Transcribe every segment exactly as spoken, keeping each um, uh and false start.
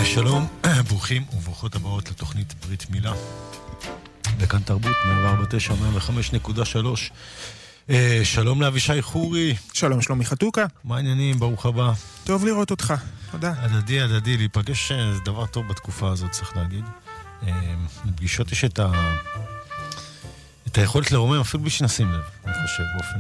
שלום, ברוכים וברוכות הבאות לתוכנית ברית מילה. וכאן תרבות, מאה וארבע תשע, מאה וחמש נקודה שלוש. שלום לאבישי חורי. שלום, שלומי חתוקה. מה העניינים? ברוך הבא. טוב לראות אותך, תודה. הדדי, הדדי, להיפגש זה דבר טוב בתקופה הזאת, צריך להגיד. בפגישות יש את ה... את היכולת לרומם, אפילו בלי שנשים לב, אני חושב, באופן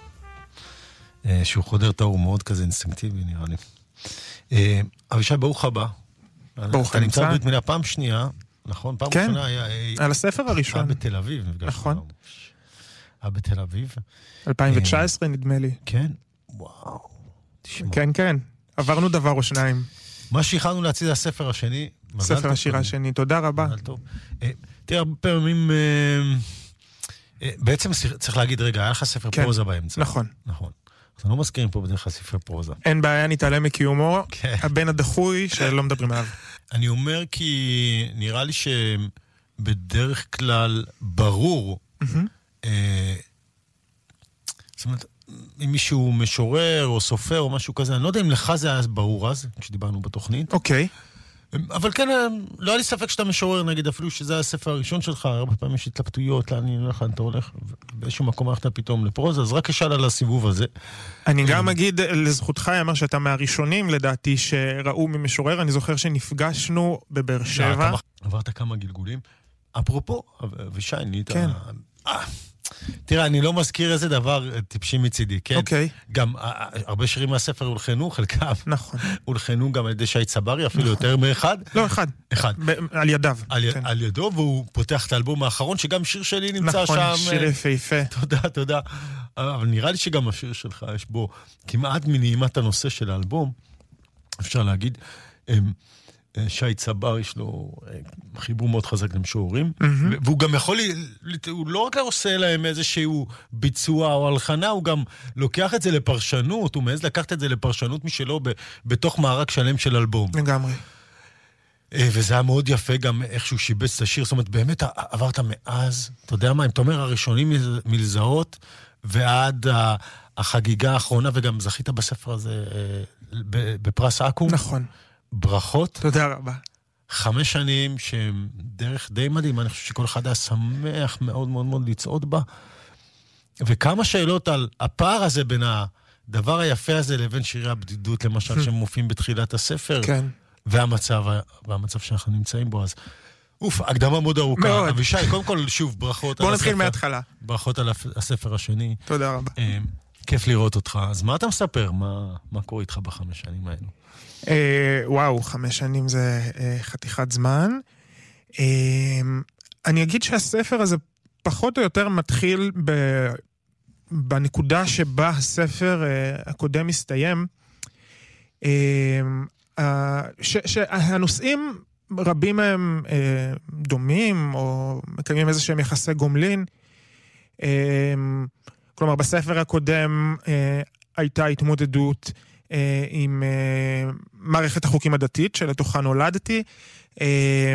שהוא חודר טהור מאוד כזה אינסטינקטיבי, נראה לי. אבישי, ברוך הבא. ברוך אתה נמצא ברית מילה פעם שנייה, נכון? פעם כן, ראשונה היה... על הספר הראשון. היה בתל אביב, נפגשנו. נכון. היה בתל אביב. אלפיים תשע עשרה נדמה לי. כן? וואו. תשמע. כן, כן. עברנו דבר או שניים. מה שהכנו להציע זה הספר השני. ספר השירה השני, תודה רבה. מזל טוב. תראה, הרבה פעמים... בעצם צריך להגיד, רגע, היה לך ספר פרוזה באמצע. נכון. נכון. אנחנו לא מזכירים פה בדרך כלל ספר פרוזה. אין בעיה, נתעלם מקיומו. הבן הדחוי שלא מדברים עליו. אני אומר כי נראה לי שבדרך כלל ברור, זאת אומרת, אם מישהו משורר או סופר או משהו כזה, אני לא יודע אם לך זה היה ברור אז, כשדיברנו בתוכנית. אוקיי. אבל כן, לא היה לי ספק שאתה משורר, נגיד, אפילו שזה הספר הראשון שלך, הרבה פעמים יש התלבטויות, לאן אני הולך, אתה הולך, באיזשהו מקום הלכת פתאום לפרוזה, אז רק אשאל על הסיבוב הזה. אני גם אגיד, לזכותך, אמר שאתה מהראשונים, לדעתי, שראו ממשורר, אני זוכר שנפגשנו בבאר שבע. עברת כמה גלגולים. אפרופו, אבישי, נהיית... תראה, אני לא מזכיר איזה דבר טיפשי מצידי, כן? אוקיי. גם הרבה שירים מהספר הולחנו, חלקם. נכון. הולחנו גם על ידי שי צברי, אפילו יותר מאחד. לא, אחד. אחד. על ידיו. על ידו, והוא פותח את האלבום האחרון, שגם שיר שלי נמצא שם. נכון, שיר יפהפה. תודה, תודה. אבל נראה לי שגם השיר שלך, יש בו כמעט מנעימת הנושא של האלבום, אפשר להגיד, שי צבר יש לו חיבור מאוד חזק למשוררים, והוא גם יכול, הוא לא רק עושה להם איזשהו ביצוע או הלחנה, הוא גם לוקח את זה לפרשנות, הוא מעז לקחת את זה לפרשנות משלו בתוך מערק שלם של אלבום. לגמרי. וזה היה מאוד יפה גם איכשהו שיבץ את השיר, זאת אומרת, באמת עברת מאז, אתה יודע מה, אם אתה אומר הראשונים מלזהות, ועד החגיגה האחרונה, וגם זכית בספר הזה בפרס אקו"ם. נכון. ברכות. תודה רבה. חמש שנים שהם דרך די מדהים, אני חושב שכל אחד היה שמח מאוד מאוד מאוד לצעוד בה. וכמה שאלות על הפער הזה בין הדבר היפה הזה לבין שירי הבדידות, למשל, שהם מופיעים בתחילת הספר. כן. והמצב, והמצב שאנחנו נמצאים בו. אז אוף, הקדמה מאוד ארוכה. מאוד. אבישי, קודם כל, שוב, ברכות. בוא נתחיל מההתחלה. ברכות על הספר השני. תודה רבה. כיף לראות אותך. אז מה אתה מספר? מה, מה קורה איתך בחמש שנים האלו? אה, וואו, חמש שנים זה אה, חתיכת זמן. אה, אני אגיד שהספר הזה פחות או יותר מתחיל ב, בנקודה שבה הספר אה, הקודם מסתיים. אה, אה, ש, שהנושאים רבים מהם אה, דומים, או מקיימים איזה שהם יחסי גומלין. אה, כלומר, בספר הקודם אה, הייתה התמודדות אה, עם אה, מערכת החוקים הדתית, שלתוכה נולדתי, אה,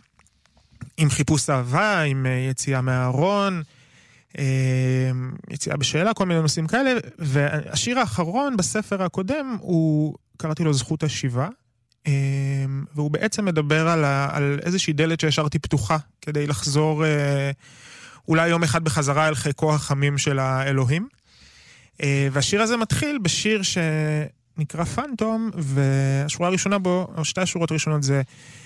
עם חיפוש אהבה, עם אה, יציאה מהארון, אה, יציאה בשאלה, כל מיני נושאים כאלה, והשיר האחרון בספר הקודם, הוא, קראתי לו זכות השיבה, אה, והוא בעצם מדבר על, ה, על איזושהי דלת שהשארתי פתוחה, כדי לחזור אה, אולי יום אחד בחזרה אל חיקו החמים של האלוהים. והשיר הזה מתחיל בשיר שנקרא פנטום, והשורה הראשונה בו, או שתי השורות הראשונות זה,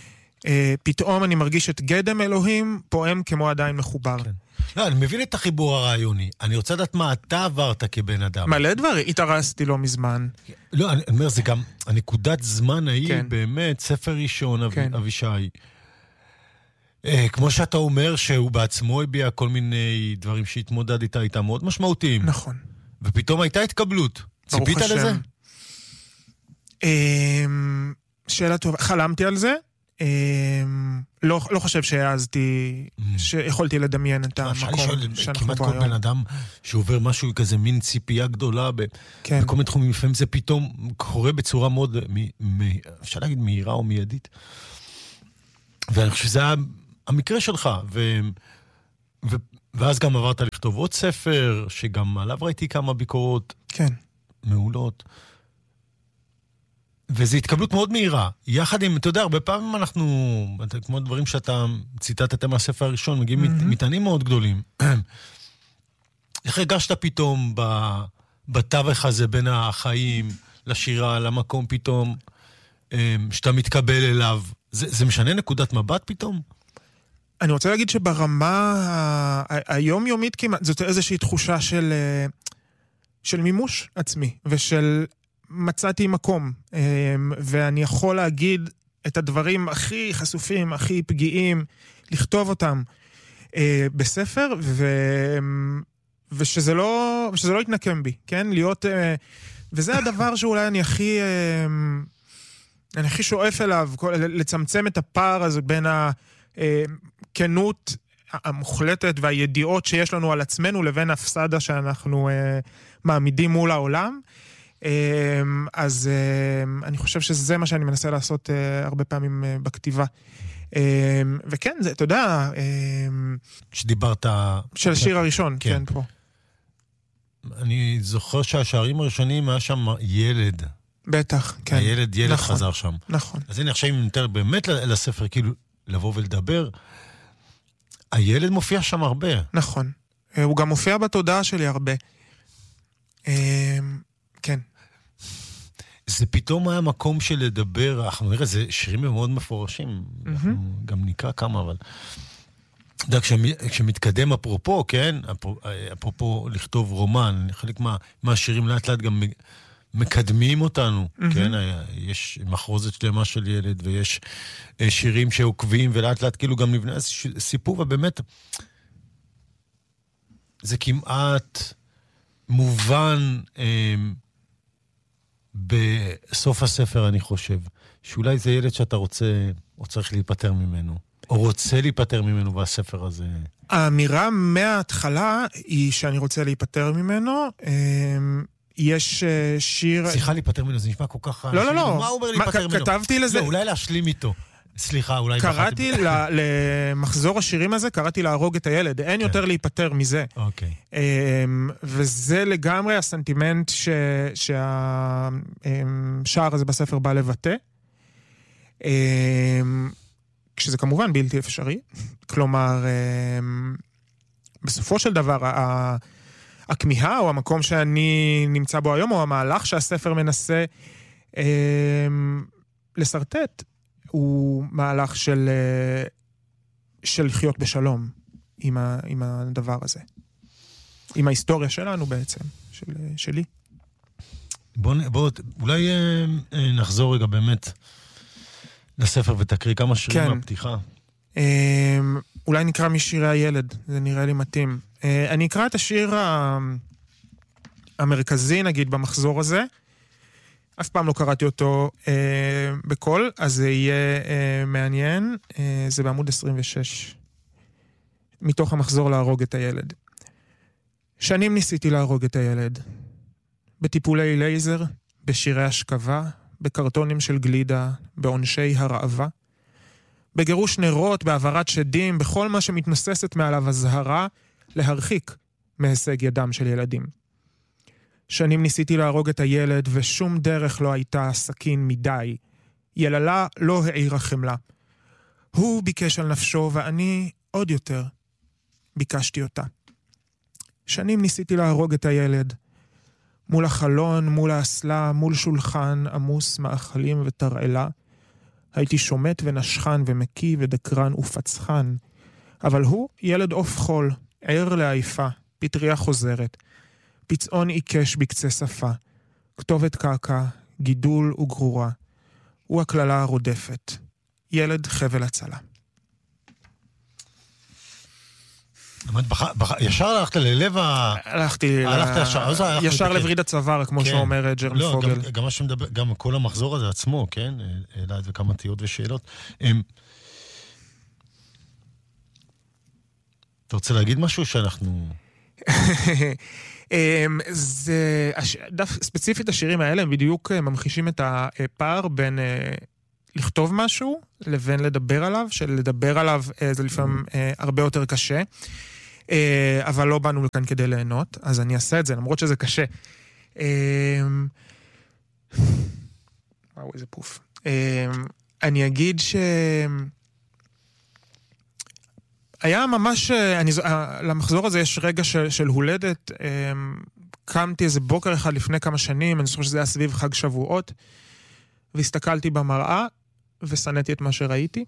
פתאום אני מרגיש את גדם אלוהים, פועם כמו עדיין מחובר. כן. לא, אני מבין את החיבור הרעיוני. אני רוצה לדעת מה אתה עברת כבן אדם. מלא דבר, התארסתי לא מזמן. לא, אני אומר, זה גם, הנקודת זמן ההיא, כן. באמת, ספר ראשון, כן. אבישי. כמו שאתה אומר שהוא בעצמו הביע כל מיני דברים שהתמודד איתה, איתה מאוד משמעותיים. נכון. ופתאום הייתה התקבלות. ציפית לזה? שאלה טובה. חלמתי על זה. לא, לא חושב שהעזתי, שיכולתי לדמיין את המקום שאנחנו כמעט בו כל היום. בן אדם שעובר משהו כזה, מין ציפייה גדולה, כן. בכל מיני תחומים, לפעמים זה פתאום קורה בצורה מאוד, אפשר להגיד מהירה או מיידית. ואני חושב שזה היה המקרה שלך, ו... ו... ואז גם עברת לכתוב עוד ספר, שגם עליו ראיתי כמה ביקורות כן. מעולות. וזו התקבלות מאוד מהירה. יחד עם, אתה יודע, הרבה פעמים אנחנו, כמו דברים שאתה ציטטת מהספר הראשון, מגיעים mm-hmm. מטענים מאוד גדולים. איך הרגשת פתאום בתווך הזה בין החיים לשירה, למקום פתאום, שאתה מתקבל אליו? זה, זה משנה נקודת מבט פתאום? אני רוצה להגיד שברמה היומיומית כמעט, זאת איזושהי תחושה של, של מימוש עצמי, ושל מצאתי מקום, ואני יכול להגיד את הדברים הכי חשופים, הכי פגיעים, לכתוב אותם בספר, ו... ושזה לא, ושזה לא יתנקם בי, כן? להיות, וזה הדבר שאולי אני הכי, אני הכי שואף אליו, לצמצם את הפער הזה בין הכנות המוחלטת והידיעות שיש לנו על עצמנו, לבין הפסדה שאנחנו מעמידים מול העולם. אז אני חושב שזה מה שאני מנסה לעשות הרבה פעמים בכתיבה. וכן, זה, אתה יודע... שדיברת... של השיר הראשון, כן, כן פה. אני זוכר שהשערים הראשונים היה שם ילד. בטח, כן. הילד, ילד נכון, חזר שם. נכון. אז הנה, עכשיו אם נתאר באמת לספר, כאילו, לבוא ולדבר, הילד מופיע שם הרבה. נכון. הוא גם מופיע בתודעה שלי הרבה. כן. זה פתאום היה מקום של לדבר, אנחנו נראה, זה שירים מאוד מפורשים, אנחנו גם נקרא כמה, אבל... אתה יודע, כשמתקדם אפרופו, כן? אפרופו לכתוב רומן, חלק מהשירים לאט לאט גם מקדמים אותנו, כן? יש מחרוזת שלמה של ילד, ויש שירים שעוקבים, ולאט לאט כאילו גם נבנה סיפור, ובאמת, זה כמעט מובן... בסוף הספר אני חושב, שאולי זה ילד שאתה רוצה, או צריך להיפטר ממנו, או רוצה להיפטר ממנו בספר הזה. האמירה מההתחלה היא שאני רוצה להיפטר ממנו. יש שיר... סליחה, להיפטר ממנו, זה נשמע כל כך... לא, לא, לא. מה הוא אומר להיפטר ממנו? כתבתי לזה... לא, אולי להשלים איתו. סליחה, אולי... קראתי למחזור השירים הזה, קראתי להרוג את הילד. אין יותר להיפטר מזה. אוקיי. וזה לגמרי הסנטימנט שהשער הזה בספר בא לבטא. כשזה כמובן בלתי אפשרי. כלומר, בסופו של דבר, הכמיהה או המקום שאני נמצא בו היום, או המהלך שהספר מנסה לסרטט, הוא מהלך של, של לחיות בשלום עם, ה, עם הדבר הזה. עם ההיסטוריה שלנו בעצם, של, שלי. בוא, בוא, אולי נחזור רגע באמת לספר ותקריא כמה שירים כן. מהפתיחה. אולי נקרא משירי הילד, זה נראה לי מתאים. אני אקרא את השיר המרכזי, נגיד, במחזור הזה. אף פעם לא קראתי אותו אה, בכל, אז זה יהיה אה, מעניין. אה, זה בעמוד עשרים ושש. מתוך המחזור להרוג את הילד. שנים ניסיתי להרוג את הילד. בטיפולי לייזר, בשירי השכבה, בקרטונים של גלידה, בעונשי הרעבה, בגירוש נרות, בעברת שדים, בכל מה שמתנוססת מעליו הזהרה, להרחיק מהישג ידם של ילדים. שנים ניסיתי להרוג את הילד, ושום דרך לא הייתה סכין מדי. יללה לא העירה חמלה. הוא ביקש על נפשו, ואני עוד יותר ביקשתי אותה. שנים ניסיתי להרוג את הילד. מול החלון, מול האסלה, מול שולחן, עמוס מאכלים ותרעלה. הייתי שומט ונשכן ומקיא ודקרן ופצחן. אבל הוא ילד אוף חול, ער לעייפה, פטריה חוזרת. פצעון עיקש בקצה שפה, כתובת קעקע, גידול וגרורה. הוא הכללה הרודפת. ילד חבל הצלה. ישר הלכת ללב ה... הלכתי ישר לבריד הצוואר, כמו שאומר ג'רמי פוגל. גם מה שמדבר, גם כל המחזור הזה עצמו, כן? העלה את זה כמה תהיות ושאלות. אתה רוצה להגיד משהו שאנחנו... זה, ספציפית השירים האלה הם בדיוק ממחישים את הפער בין לכתוב משהו לבין לדבר עליו, שלדבר עליו זה לפעמים הרבה יותר קשה, אבל לא באנו לכאן כדי ליהנות, אז אני אעשה את זה, למרות שזה קשה. וואו, איזה פוף. אני אגיד ש... היה ממש, אני, למחזור הזה יש רגע של, של הולדת, קמתי איזה בוקר אחד לפני כמה שנים, אני חושב שזה היה סביב חג שבועות, והסתכלתי במראה, וסנתי את מה שראיתי,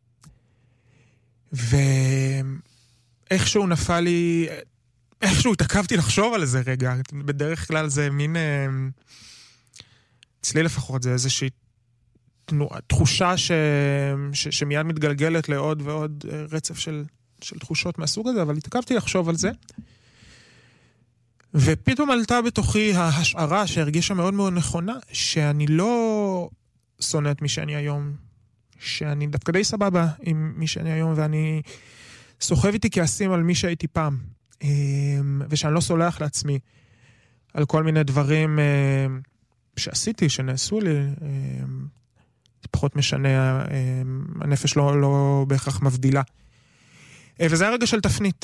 ואיכשהו נפל לי, איכשהו התעכבתי לחשוב על איזה רגע, בדרך כלל זה מין, אצלי לפחות, זה איזושהי תחושה ש, ש, שמיד מתגלגלת לעוד ועוד רצף של, של תחושות מהסוג הזה, אבל התעכבתי לחשוב על זה. ופתאום עלתה בתוכי ההשערה שהרגישה מאוד מאוד נכונה, שאני לא שונא את מי שאני היום, שאני דווקא די סבבה עם מי שאני היום, ואני סוחב איתי כעסים על מי שהייתי פעם, ושאני לא סולח לעצמי על כל מיני דברים שעשיתי, שנעשו לי, פחות משנה, הנפש לא, לא בהכרח מבדילה. וזה היה רגע של תפנית.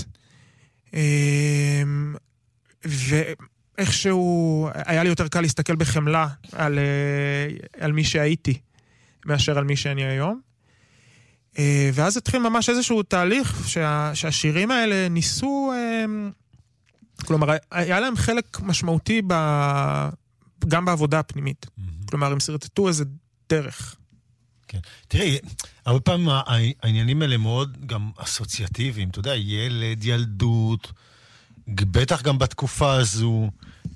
ואיכשהו היה לי יותר קל להסתכל בחמלה על, על מי שהייתי, מאשר על מי שאני היום. ואז התחיל ממש איזשהו תהליך שה, שהשירים האלה ניסו, כלומר, היה להם חלק משמעותי ב, גם בעבודה הפנימית. Mm-hmm. כלומר, הם סרטטו איזה דרך. כן. תראי, הרבה פעמים העניינים האלה מאוד גם אסוציאטיביים, אתה יודע, ילד, ילדות, בטח גם בתקופה הזו,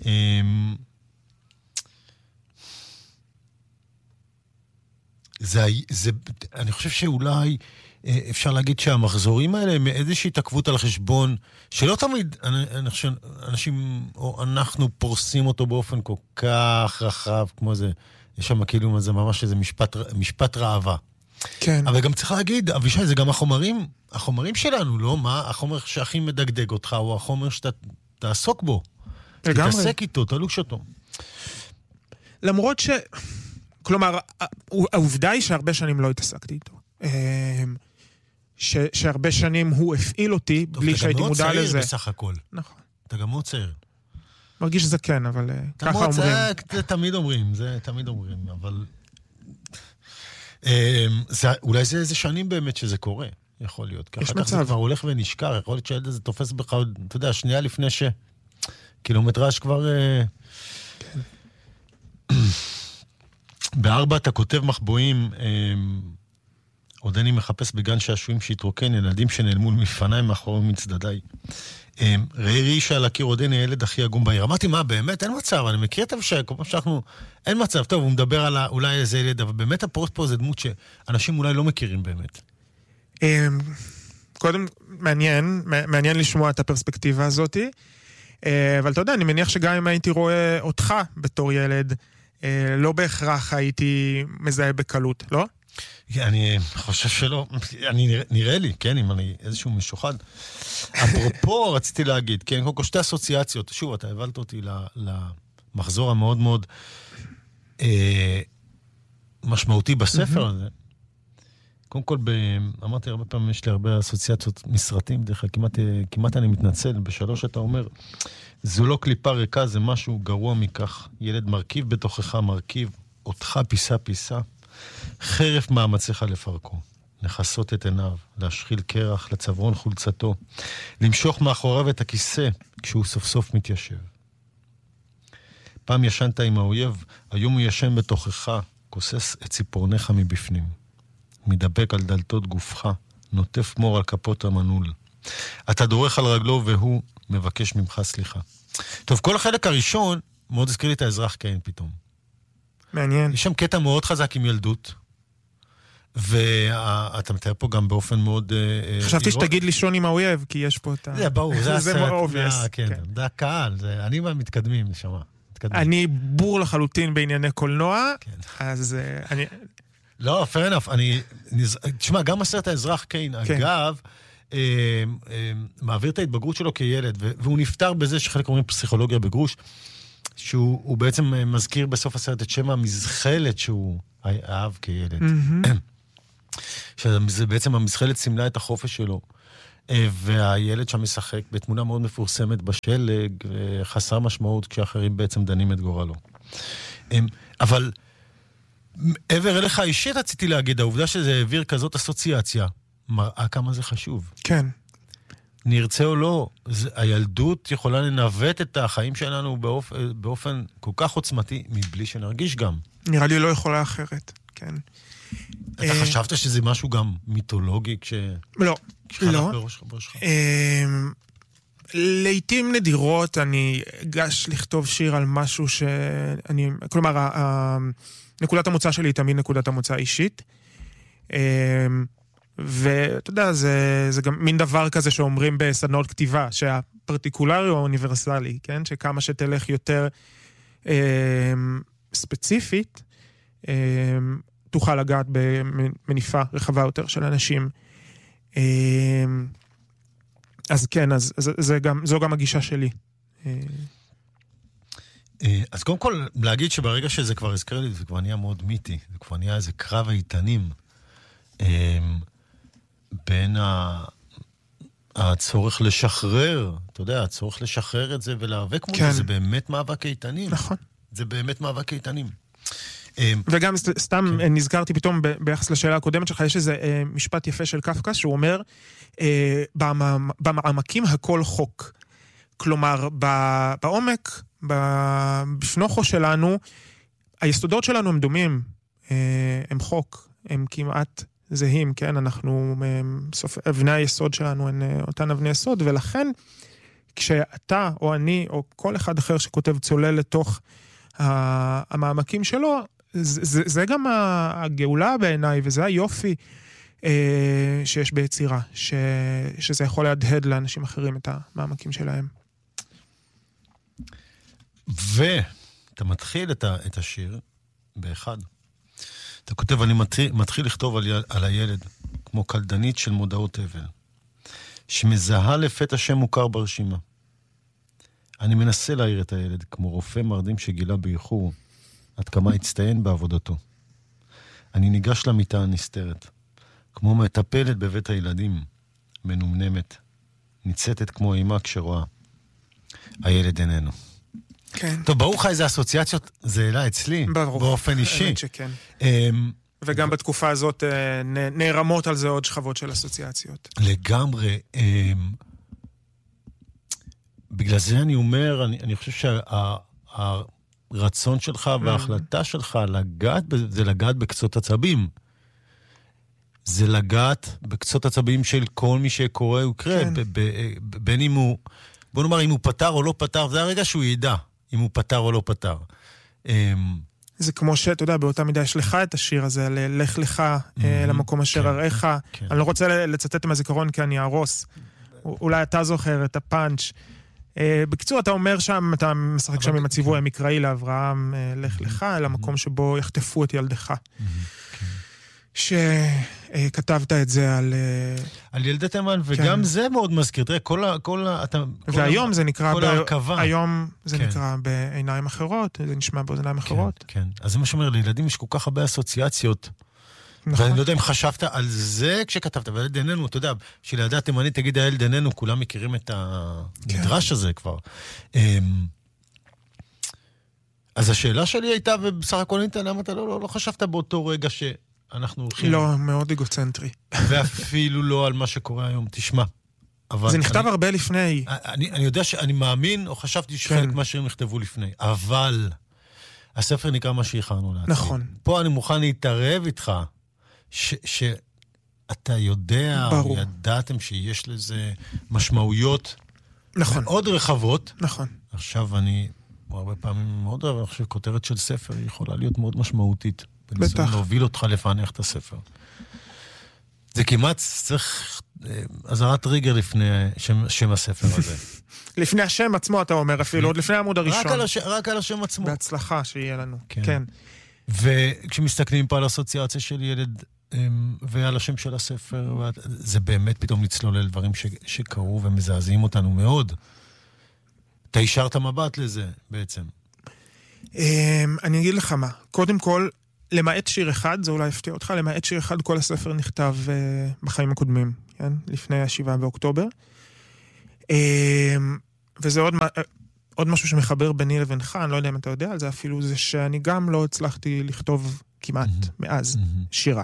זה, זה, אני חושב שאולי אפשר להגיד שהמחזורים האלה הם איזושהי התעכבות על החשבון, שלא תמיד, אני, אני חושב, אנשים, או אנחנו פורסים אותו באופן כל כך רחב, כמו זה, יש שם כאילו זה ממש איזה משפט, משפט רעבה. כן. אבל גם צריך להגיד, אבישי, זה גם החומרים, החומרים שלנו, לא? מה? החומר שהכי מדגדג אותך, או החומר שאתה תעסוק בו. לגמרי. תתעסק איתו, תלוש אותו. למרות ש... כלומר, העובדה היא שהרבה שנים לא התעסקתי איתו. ש... שהרבה שנים הוא הפעיל אותי, בלי שהייתי מודע לזה. אתה גם מאוד צעיר בסך הכל. נכון. אתה גם מאוד צעיר. מרגיש שזה כן, אבל ככה אומרים. זה תמיד אומרים, זה תמיד אומרים, אבל... אולי זה איזה שנים באמת שזה קורה, יכול להיות. ככה כך זה כבר הולך ונשכר, יכול להיות שהילד הזה תופס בך, אתה יודע, שנייה לפני ש... קילומטראז' כבר... בארבע אתה כותב מחבואים, עודני מחפש בגן שעשועים שהתרוקן, ילדים שנעלמו מלפניי מאחורי מצדדיי. ראי רישה על הקיר, עודני הילד הכי עגום בעיר. אמרתי, מה, באמת? אין מצב, אני מכיר את אבישי, כמו שאנחנו... אין מצב, טוב, הוא מדבר על אולי איזה ילד, אבל באמת הפורט פה זה דמות שאנשים אולי לא מכירים באמת. קודם, מעניין, מעניין לשמוע את הפרספקטיבה הזאת, אבל אתה יודע, אני מניח שגם אם הייתי רואה אותך בתור ילד, לא בהכרח הייתי מזהה בקלות, לא? אני חושב שלא, אני נראה לי, כן, אם אני איזשהו משוחד. אפרופו, רציתי להגיד, כן, קודם כל שתי אסוציאציות, שוב, אתה הבלת אותי למחזור המאוד מאוד משמעותי בספר הזה. קודם כל, אמרתי הרבה פעמים, יש לי הרבה אסוציאציות מסרטים, דרך כלל, כמעט אני מתנצל, בשלוש אתה אומר, זו לא קליפה ריקה, זה משהו גרוע מכך. ילד מרכיב בתוכך, מרכיב אותך פיסה פיסה, חרף מאמציך לפרקו, לחסות את עיניו, להשחיל קרח לצוורון חולצתו, למשוך מאחוריו את הכיסא כשהוא סוף סוף מתיישב. פעם ישנת עם האויב, היום הוא ישן בתוכך, כוסס את ציפורניך מבפנים. מדבק על דלתות גופך, נוטף מור על כפות המנעול. אתה דורך על רגלו והוא מבקש ממך סליחה. טוב, כל החלק הראשון מאוד הזכיר לי את האזרח קיין פתאום. מעניין. יש שם קטע מאוד חזק עם ילדות, ואתה מתאר פה גם באופן מאוד... חשבתי שתגיד לישון עם האויב, כי יש פה את ה... זה ברור, זה הסרט. כן, זה הקהל, אני מתקדמים, נשמה. אני בור לחלוטין בענייני קולנוע, אז אני... לא, fair enough, אני... תשמע, גם הסרט האזרח קיין, אגב, מעביר את ההתבגרות שלו כילד, והוא נפטר בזה שחלק אומרים פסיכולוגיה בגרוש, שהוא בעצם מזכיר בסוף הסרט את שם המזחלת שהוא אהב כילד. שזה בעצם המזחלת סימלה את החופש שלו, והילד שם משחק בתמונה מאוד מפורסמת בשלג, חסר משמעות כשאחרים בעצם דנים את גורלו. אבל עבר אליך אישית רציתי להגיד, העובדה שזה העביר כזאת אסוציאציה, מראה כמה זה חשוב. כן. נרצה או לא, הילדות יכולה לנווט את החיים שלנו באופ... באופן כל כך עוצמתי, מבלי שנרגיש גם. נראה לי לא יכולה אחרת, כן. אתה חשבת שזה משהו גם מיתולוגי כש... לא, לא. בראש, בראשך? לעתים נדירות אני אגש לכתוב שיר על משהו שאני... כלומר, נקודת המוצא שלי היא תמיד נקודת המוצא אישית. ואתה יודע, זה, זה גם מין דבר כזה שאומרים בסדנאות כתיבה, שהפרטיקולרי הוא אוניברסלי, כן? שכמה שתלך יותר אה, ספציפית, אה, תוכל לגעת במניפה רחבה יותר של אנשים. אה, אז כן, אז, אז זה גם, זו גם הגישה שלי. אה, אז קודם כל, להגיד שברגע שזה כבר הזכר לי, זה כבר נהיה מאוד מיתי, זה כבר נהיה איזה קרב האיתנים. אה, בין הצורך לשחרר, אתה יודע, הצורך לשחרר את זה ולהיאבק מול זה, זה באמת מאבק איתנים. נכון. זה באמת מאבק איתנים. וגם סתם נזכרתי פתאום ביחס לשאלה הקודמת שלך, יש איזה משפט יפה של קפקא, שהוא אומר, במעמקים הכל חוק. כלומר, בעומק, בפנוכו שלנו, היסודות שלנו הם דומים, הם חוק, הם כמעט זהים, כן? אנחנו, סוף, אבני היסוד שלנו הן אותן אבני יסוד, ולכן כשאתה או אני או כל אחד אחר שכותב צולל לתוך המעמקים שלו, זה, זה, זה גם הגאולה בעיניי, וזה היופי אה, שיש ביצירה, ש, שזה יכול להדהד לאנשים אחרים את המעמקים שלהם. ואתה מתחיל את, ה, את השיר באחד. אתה כותב, אני מתחיל, מתחיל לכתוב על, על הילד, כמו קלדנית של מודעות אבל, שמזהה לפתע שם מוכר ברשימה. אני מנסה להעיר את הילד, כמו רופא מרדים שגילה באיחור, עד כמה הצטיין בעבודתו. אני ניגש למיטה הנסתרת, כמו מטפלת בבית הילדים, מנומנמת, ניצטת כמו אימה כשרואה. הילד איננו. כן. טוב, ברוך איזה אסוציאציות זה העלה אצלי, ברוך. באופן אישי. האמת שכן. Um, וגם ו... בתקופה הזאת נערמות על זה עוד שכבות של אסוציאציות. לגמרי. Um, בגלל זה אני אומר, אני, אני חושב שהרצון שלך וההחלטה שלך לגעת, זה לגעת בקצות עצבים. זה לגעת בקצות עצבים של כל מי שקורא וקרא, כן. ב- ב- ב- בין אם הוא, בוא נאמר, אם הוא פתר או לא פתר, זה הרגע שהוא ידע אם הוא פתר או לא פתר. זה כמו שאתה יודע, באותה מידה יש לך את השיר הזה, לך לך למקום אשר אראך. אני לא רוצה לצטט מהזיכרון כי אני ארוס. אולי אתה זוכר את הפאנץ'. בקיצור, אתה אומר שם, אתה משחק שם עם הציווי המקראי לאברהם, לך לך, למקום שבו יחטפו את ילדך. שכתבת את זה על... על ילדי תימן, וגם זה מאוד מזכיר. תראה, כל ה... כל ה... והיום זה נקרא... כל ההרכבה. היום זה נקרא בעיניים אחרות, זה נשמע בעיניים אחרות. כן, אז זה מה שאומר, לילדים יש כל כך הרבה אסוציאציות. ואני לא יודע אם חשבת על זה כשכתבת, והילד איננו, אתה יודע, שלילדי התימנית תגיד הילד איננו, כולם מכירים את המדרש הזה כבר. אז השאלה שלי הייתה, ובסך הכל ניתן, למה אתה לא חשבת באותו רגע ש... אנחנו הולכים... לא, מאוד אגוצנטרי. ואפילו לא על מה שקורה היום, תשמע. זה נכתב הרבה לפני. אני יודע שאני מאמין, או חשבתי שחלק מהשירים נכתבו לפני, אבל הספר נקרא מה שהכרנו לעצמי. נכון. פה אני מוכן להתערב איתך, שאתה יודע, או ידעתם שיש לזה משמעויות מאוד רחבות. נכון. עכשיו אני, הרבה פעמים מאוד אוהב, אני חושב שכותרת של ספר יכולה להיות מאוד משמעותית. בטח. להוביל אותך לפענח את הספר. זה כמעט צריך עזרת טריגר לפני שם, שם הספר הזה. לפני השם עצמו, אתה אומר, אפילו, עוד לפני העמוד הראשון. רק על, הש... רק על השם עצמו. בהצלחה שיהיה לנו. כן. כן. וכשמסתכלים פה על אסוציאציה של ילד ועל השם של הספר, זה באמת פתאום לצלול על דברים ש... שקרו ומזעזעים אותנו מאוד. אתה השארת מבט לזה בעצם. אני אגיד לך מה. קודם כל, למעט שיר אחד, זה אולי יפתיע אותך, למעט שיר אחד כל הספר נכתב uh, בחיים הקודמים, כן? לפני השבעה באוקטובר. Uh, וזה עוד, uh, עוד משהו שמחבר ביני לבינך, אני לא יודע אם אתה יודע על זה אפילו, זה שאני גם לא הצלחתי לכתוב כמעט mm-hmm. מאז mm-hmm. שירה.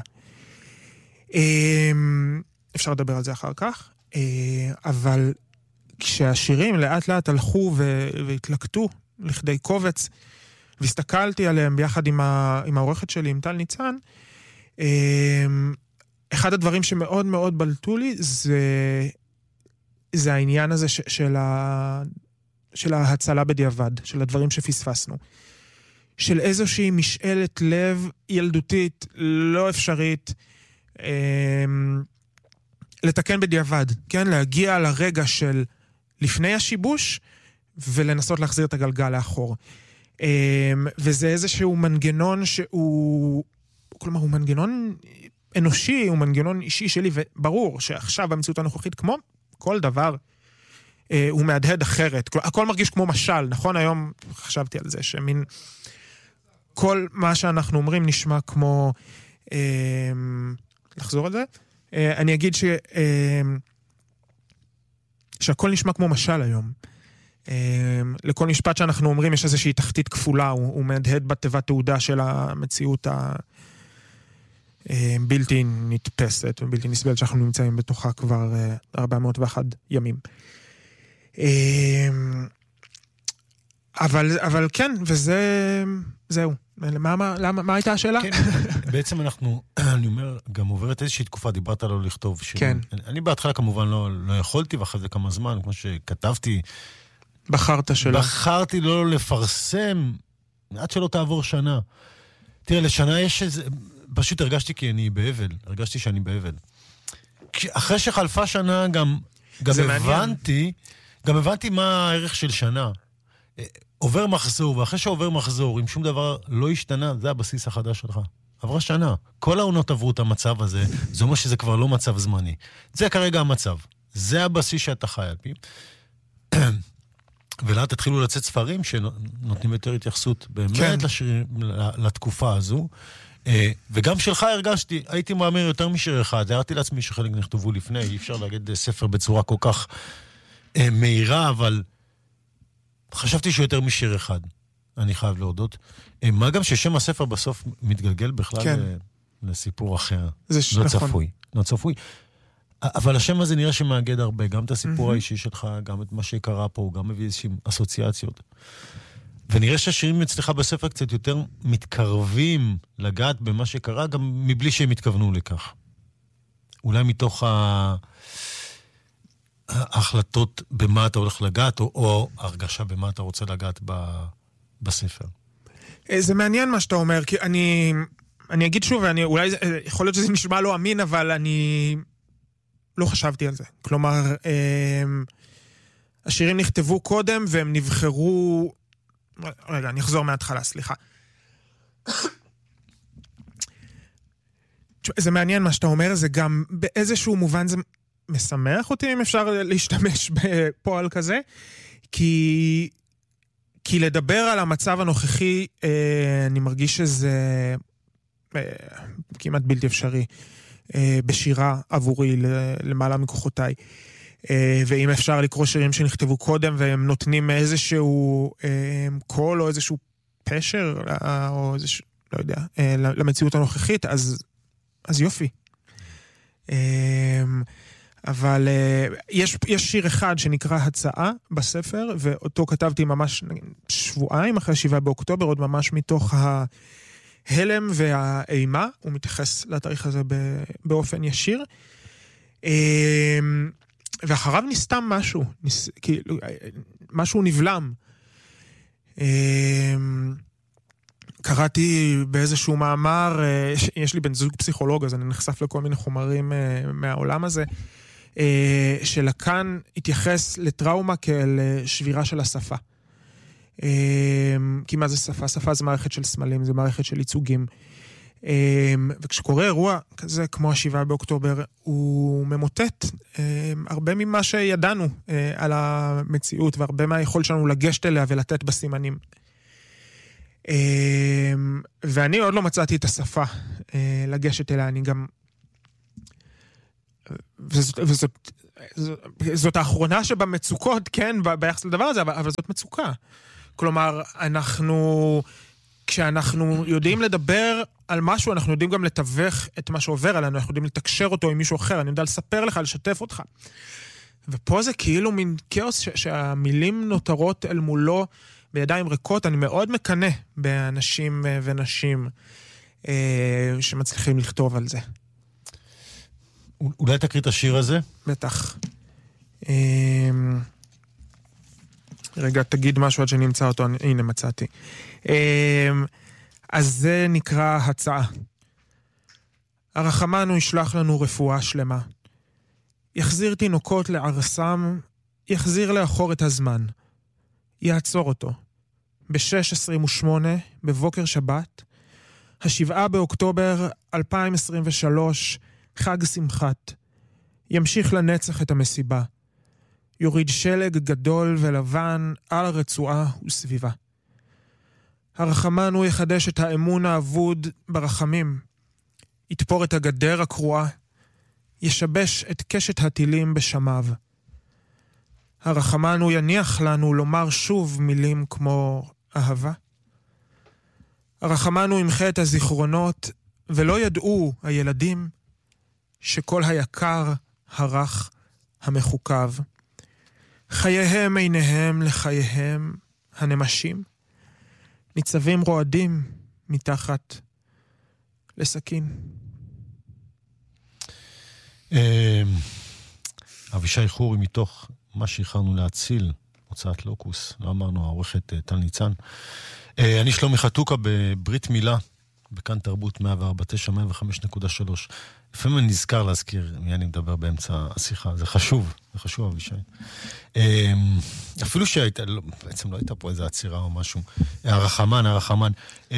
אפשר לדבר על זה אחר כך, אבל כשהשירים לאט לאט הלכו והתלקטו לכדי קובץ, והסתכלתי עליהם ביחד עם, ה, עם העורכת שלי, עם טל ניצן, אחד הדברים שמאוד מאוד בלטו לי זה, זה העניין הזה ש, של, ה, של ההצלה בדיעבד, של הדברים שפספסנו. של איזושהי משאלת לב ילדותית, לא אפשרית, לתקן בדיעבד, כן? להגיע לרגע של לפני השיבוש, ולנסות להחזיר את הגלגל לאחור. וזה איזשהו מנגנון שהוא, כלומר, הוא מנגנון אנושי, הוא מנגנון אישי שלי, וברור שעכשיו במציאות הנוכחית, כמו כל דבר, הוא מהדהד אחרת. הכל מרגיש כמו משל, נכון? היום חשבתי על זה, שמין כל מה שאנחנו אומרים נשמע כמו, לחזור על זה, אני אגיד ש, שהכל נשמע כמו משל היום. לכל משפט שאנחנו אומרים יש איזושהי תחתית כפולה, הוא, הוא מהדהד בתיבת תעודה של המציאות הבלתי נתפסת ובלתי נסבלת שאנחנו נמצאים בתוכה כבר ארבע מאות ואחת ימים. אבל, אבל כן, וזה, זהו. מה, מה, למה, מה הייתה השאלה? כן, בעצם אנחנו, אני אומר, גם עוברת איזושהי תקופה, דיברת לא לכתוב שירים. כן. אני, אני בהתחלה כמובן לא, לא יכולתי, ואחרי זה כמה זמן, כמו שכתבתי, בחרת שלא. בחרתי לא לפרסם, עד שלא תעבור שנה. תראה, לשנה יש איזה, פשוט הרגשתי כי אני באבל, הרגשתי שאני באבל. אחרי שחלפה שנה גם, גם הבנתי, גם הבנתי מה הערך של שנה. עובר מחזור, ואחרי שעובר מחזור, אם שום דבר לא השתנה, זה הבסיס החדש שלך. עברה שנה. כל העונות עברו את המצב הזה, זה אומר שזה כבר לא מצב זמני. זה כרגע המצב. זה הבסיס שאתה חי על פי. ולאט תתחילו לצאת ספרים שנותנים יותר התייחסות באמת כן. לשירים, לתקופה הזו. וגם שלך הרגשתי, הייתי מאמר יותר משיר אחד, הערתי לעצמי שחלק נכתבו לפני, אי אפשר להגיד ספר בצורה כל כך מהירה, אבל חשבתי שיותר משיר אחד, אני חייב להודות. מה גם ששם הספר בסוף מתגלגל בכלל כן. לסיפור אחר. זה לא נכון. צפוי, לא צפוי. אבל השם הזה נראה שמאגד הרבה, גם את הסיפור mm-hmm. האישי שלך, גם את מה שקרה פה, הוא גם מביא איזושהי אסוציאציות. ונראה שהשירים אצלך בספר קצת יותר מתקרבים לגעת במה שקרה, גם מבלי שהם התכוונו לכך. אולי מתוך ה... ההחלטות במה אתה הולך לגעת, או, או הרגשה במה אתה רוצה לגעת ב... בספר. זה מעניין מה שאתה אומר, כי אני, אני אגיד שוב, ואני, אולי זה, יכול להיות שזה נשמע לא אמין, אבל אני לא חשבתי על זה. כלומר, השירים נכתבו קודם, והם נבחרו... רגע, אני אחזור מההתחלה, סליחה. זה מעניין מה שאתה אומר, זה גם באיזשהו מובן זה משמח אותי אם אפשר להשתמש בפועל כזה, כי, כי לדבר על המצב הנוכחי, אני מרגיש שזה כמעט בלתי אפשרי בשירה עבורי למעלה מכוחותיי. ואם אפשר לקרוא שירים שנכתבו קודם, והם נותנים איזשהו קול או איזשהו פשר, או איזשהו, לא יודע, למציאות הנוכחית, אז, אז יופי. אבל יש, יש שיר אחד שנקרא הצעה בספר, ואותו כתבתי ממש שבועיים אחרי שבעה באוקטובר, עוד ממש מתוך ההלם והאימה, הוא מתייחס לתאריך הזה באופן ישיר. ואחריו נסתם משהו, נס, כאילו, משהו נבלם. קראתי באיזשהו מאמר, יש לי בן זוג פסיכולוג, אז אני נחשף לכל מיני חומרים מהעולם הזה, שלקן התייחס לטראומה כאל שבירה של השפה. כי מה זה שפה? שפה זה מערכת של סמלים, זה מערכת של ייצוגים. וכשקורה אירוע כזה כמו השבעה באוקטובר, הוא ממוטט הרבה ממה שידענו על המציאות, והרבה מהיכול שלנו לגשת אליה ולתת בסימנים. ואני עוד לא מצאתי את השפה לגשת אליה, אני גם... וזאת, וזאת, זאת האחרונה שבמצוקות, כן, ביחס לדבר הזה, אבל, אבל זאת מצוקה. כלומר, אנחנו, כשאנחנו יודעים לדבר על משהו, אנחנו יודעים גם לתווך את מה שעובר עלינו, אנחנו יודעים לתקשר אותו עם מישהו אחר, אני יודע לספר לך, לשתף אותך. ופה זה כאילו מין כאוס ש- שהמילים נותרות אל מולו בידיים ריקות. אני מאוד מקנה באנשים ונשים אה, שמצליחים לכתוב על זה. אולי תקריא את השיר הזה? בטח. אה, רגע, תגיד משהו עד שנמצא אותו, אני, הנה מצאתי. אה, אז זה נקרא הצעה. הרחמן הוא ישלח לנו רפואה שלמה. יחזיר תינוקות לערסם, יחזיר לאחור את הזמן. יעצור אותו. ב-שש עשרים ושמונה, בבוקר שבת, השבעה באוקטובר אלפיים עשרים ושלוש, חג שמחת. ימשיך לנצח את המסיבה. יוריד שלג גדול ולבן על הרצועה וסביבה. הרחמן הוא יחדש את האמון האבוד ברחמים. יתפור את הגדר הקרועה. ישבש את קשת הטילים בשמיו. הרחמן הוא יניח לנו לומר שוב מילים כמו אהבה. הרחמן הוא ימחה את הזיכרונות, ולא ידעו הילדים שכל היקר, הרך, המחוקב. חייהם עיניהם לחייהם הנמשים, ניצבים רועדים מתחת לסכין. אבישי חורי מתוך מה שאיחרנו להציל, הוצאת לוקוס, לא אמרנו, העורכת טל ניצן. אני שלומי חתוקה בברית מילה, בכאן תרבות מאה וארבע תשע מאה וחמש נקודה שלוש. לפעמים אני נזכר להזכיר מי אני מדבר באמצע השיחה, זה חשוב, זה חשוב אבישי. אפילו שהייתה, בעצם לא הייתה פה איזו עצירה או משהו, הרחמן, הרחמן.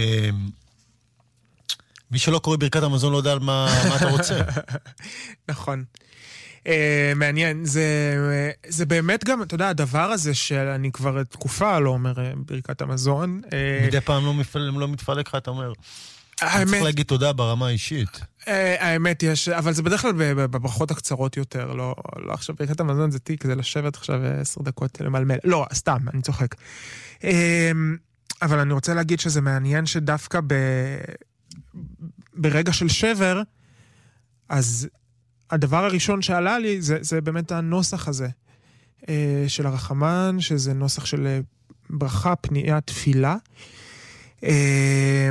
מי שלא קורא ברכת המזון לא יודע על מה, מה אתה רוצה. נכון. Uh, מעניין, זה, זה באמת גם, אתה יודע, הדבר הזה שאני כבר תקופה לא אומר ברכת המזון. מדי פעם לא, מפל, לא מתפלק לך, אתה אומר. האמת, צריך להגיד תודה ברמה האישית. Uh, האמת יש, אבל זה בדרך כלל בברכות הקצרות יותר, לא, לא עכשיו ברכת המזון זה תיק, זה לשבת עכשיו עשר דקות למלמל. לא, סתם, אני צוחק. Uh, אבל אני רוצה להגיד שזה מעניין שדווקא ב... ברגע של שבר, אז הדבר הראשון שעלה לי זה, זה באמת הנוסח הזה אה, של הרחמן, שזה נוסח של אה, ברכה, פנייה, תפילה. אה,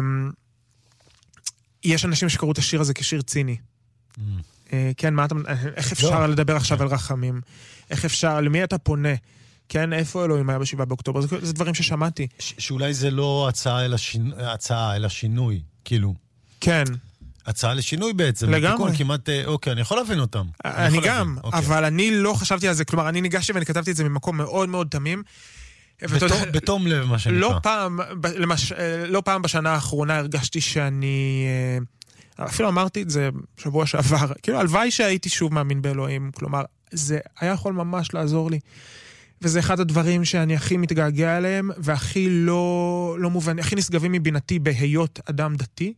יש אנשים שקראו את השיר הזה כשיר ציני. Mm. אה, כן, מה אתה, איך אפשר לא. לדבר עכשיו yeah. על רחמים? איך אפשר, למי אתה פונה? כן, איפה אלוהים היה בשבעה באוקטובר? זה, זה דברים ששמעתי. ש- שאולי זה לא הצעה אלא, שינו, הצעה, אלא שינוי, כאילו. כן. הצעה לשינוי בעצם. לגמרי. תיקון, כמעט, אוקיי, אני יכול להבין אותם. אני, אני גם, להבין, אוקיי. אבל אני לא חשבתי על זה, כלומר, אני ניגשתי ואני כתבתי את זה ממקום מאוד מאוד תמים. בתום, בתום לב, מה שנקרא. לא פעם, למש, לא פעם בשנה האחרונה הרגשתי שאני, אפילו אמרתי את זה שבוע שעבר, כאילו, הלוואי שהייתי שוב מאמין באלוהים, כלומר, זה היה יכול ממש לעזור לי. וזה אחד הדברים שאני הכי מתגעגע אליהם, והכי לא, לא מובן, הכי נשגבים מבינתי בהיות אדם דתי.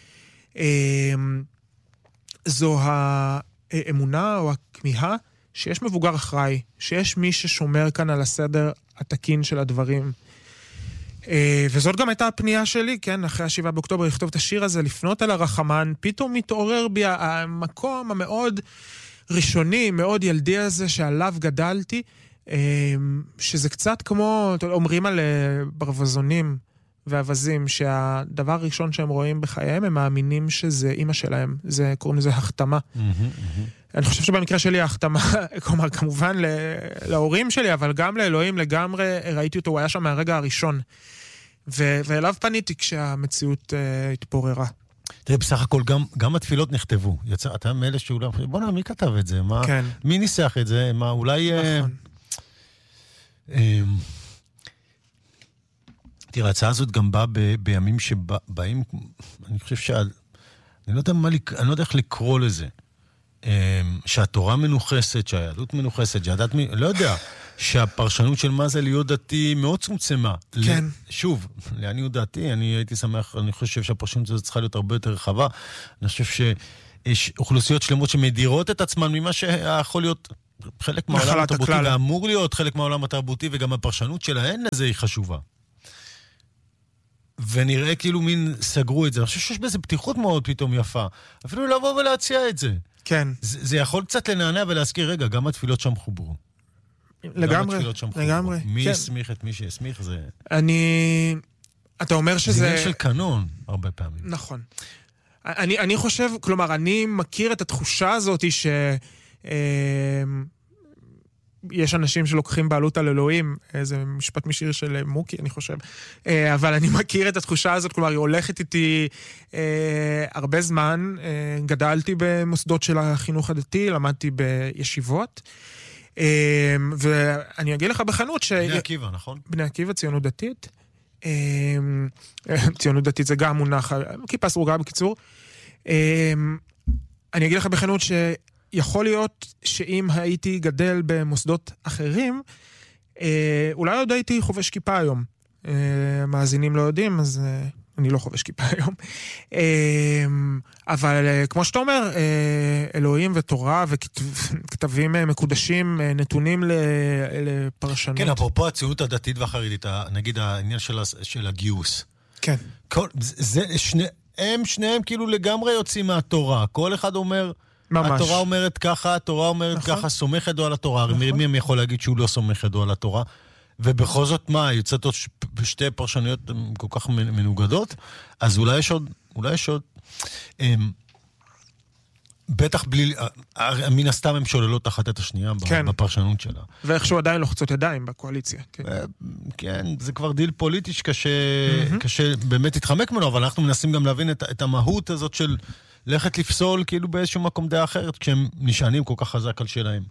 זו האמונה או הכמיהה שיש מבוגר אחראי, שיש מי ששומר כאן על הסדר התקין של הדברים. וזאת גם הייתה הפנייה שלי, כן, אחרי השבעה באוקטובר, לכתוב את השיר הזה, לפנות על הרחמן, פתאום מתעורר בי המקום המאוד ראשוני, מאוד ילדי הזה שעליו גדלתי, שזה קצת כמו, אומרים על ברווזונים ואבזים, שהדבר הראשון שהם רואים בחייהם, הם מאמינים שזה אמא שלהם. זה, קוראים לזה החתמה. אני חושב שבמקרה שלי ההחתמה, כלומר, כמובן להורים שלי, אבל גם לאלוהים לגמרי, ראיתי אותו, הוא היה שם מהרגע הראשון. ואליו פניתי כשהמציאות התפוררה. תראה, בסך הכל, גם, גם התפילות נכתבו. יצא, אתה מאלה שאולי, בוא נה, מי כתב את זה? מה, כן. מי ניסח את זה? מה, אולי... נכון. אה, תראה, ההצעה הזאת גם באה ב, בימים שבאים, אני חושב שה... אני לא יודע, מה, אני לא יודע איך לקרוא לזה. שהתורה מנוחסת, שהיהדות מנוחסת, שהדת... לא יודע. שהפרשנות של מה זה להיות דתי מאוד צומצמה. כן. שוב, לעניות דעתי, אני הייתי שמח, אני חושב שהפרשנות הזאת צריכה להיות הרבה יותר רחבה. אני חושב שיש אוכלוסיות שלמות שמדירות את עצמן ממה שיכול להיות חלק מהעולם התרבותי, ואמור להיות חלק מהעולם התרבותי, וגם הפרשנות שלהן לזה היא חשובה. ונראה כאילו מין סגרו את זה. אני חושב שיש בזה פתיחות מאוד פתאום יפה. אפילו לבוא ולהציע את זה. כן. זה, זה יכול קצת לנענע ולהזכיר, רגע, גם התפילות שם חוברו. לגמרי, לגמרי. מי יסמיך את מי שיסמיך זה... אני... אתה אומר שזה... זה עניין של קנון, הרבה פעמים. נכון. אני, אני חושב, כלומר, אני מכיר את התחושה הזאת ש... יש אנשים שלוקחים בעלות על אלוהים, זה משפט משיר של מוקי, אני חושב. אבל אני מכיר את התחושה הזאת, כלומר, היא הולכת איתי הרבה זמן. גדלתי במוסדות של החינוך הדתי, למדתי בישיבות. ואני אגיד לך בכנות ש... בני עקיבא, נכון? בני עקיבא, ציונות דתית. ציונות דתית זה גם מונח, כיפה סרוגה בקיצור. אני אגיד לך בכנות שיכול להיות שאם הייתי גדל במוסדות אחרים, אולי עוד הייתי חובש כיפה היום. מאזינים לא יודעים, אז אני לא חובש כיפה היום. אבל כמו שאתה אומר, אלוהים ותורה וכתבים מקודשים נתונים לפרשנות. כן, אפרופו הציונות הדתית והחרדית, נגיד העניין של הגיוס. כן. זה שני... הם שניהם כאילו לגמרי יוצאים מהתורה. כל אחד אומר, ממש. התורה אומרת ככה, התורה אומרת נכון. ככה, סומך ידו על התורה. נכון. מי מי יכול להגיד שהוא לא סומך ידו על התורה? ובכל זאת מה, יוצאת עוד שתי פרשנויות כל כך מנוגדות? אז אולי יש עוד, אולי יש עוד... הם, בטח בלי... מן הסתם הם שוללות אחת את השנייה כן. בפרשנות שלה. ואיכשהו עדיין לוחצות ידיים בקואליציה. כן, כן זה כבר דיל פוליטי שקשה mm-hmm. קשה באמת להתחמק ממנו, אבל אנחנו מנסים גם להבין את, את המהות הזאת של ללכת לפסול כאילו באיזשהו מקום דעה אחרת, כשהם נשענים כל כך חזק על שלהם.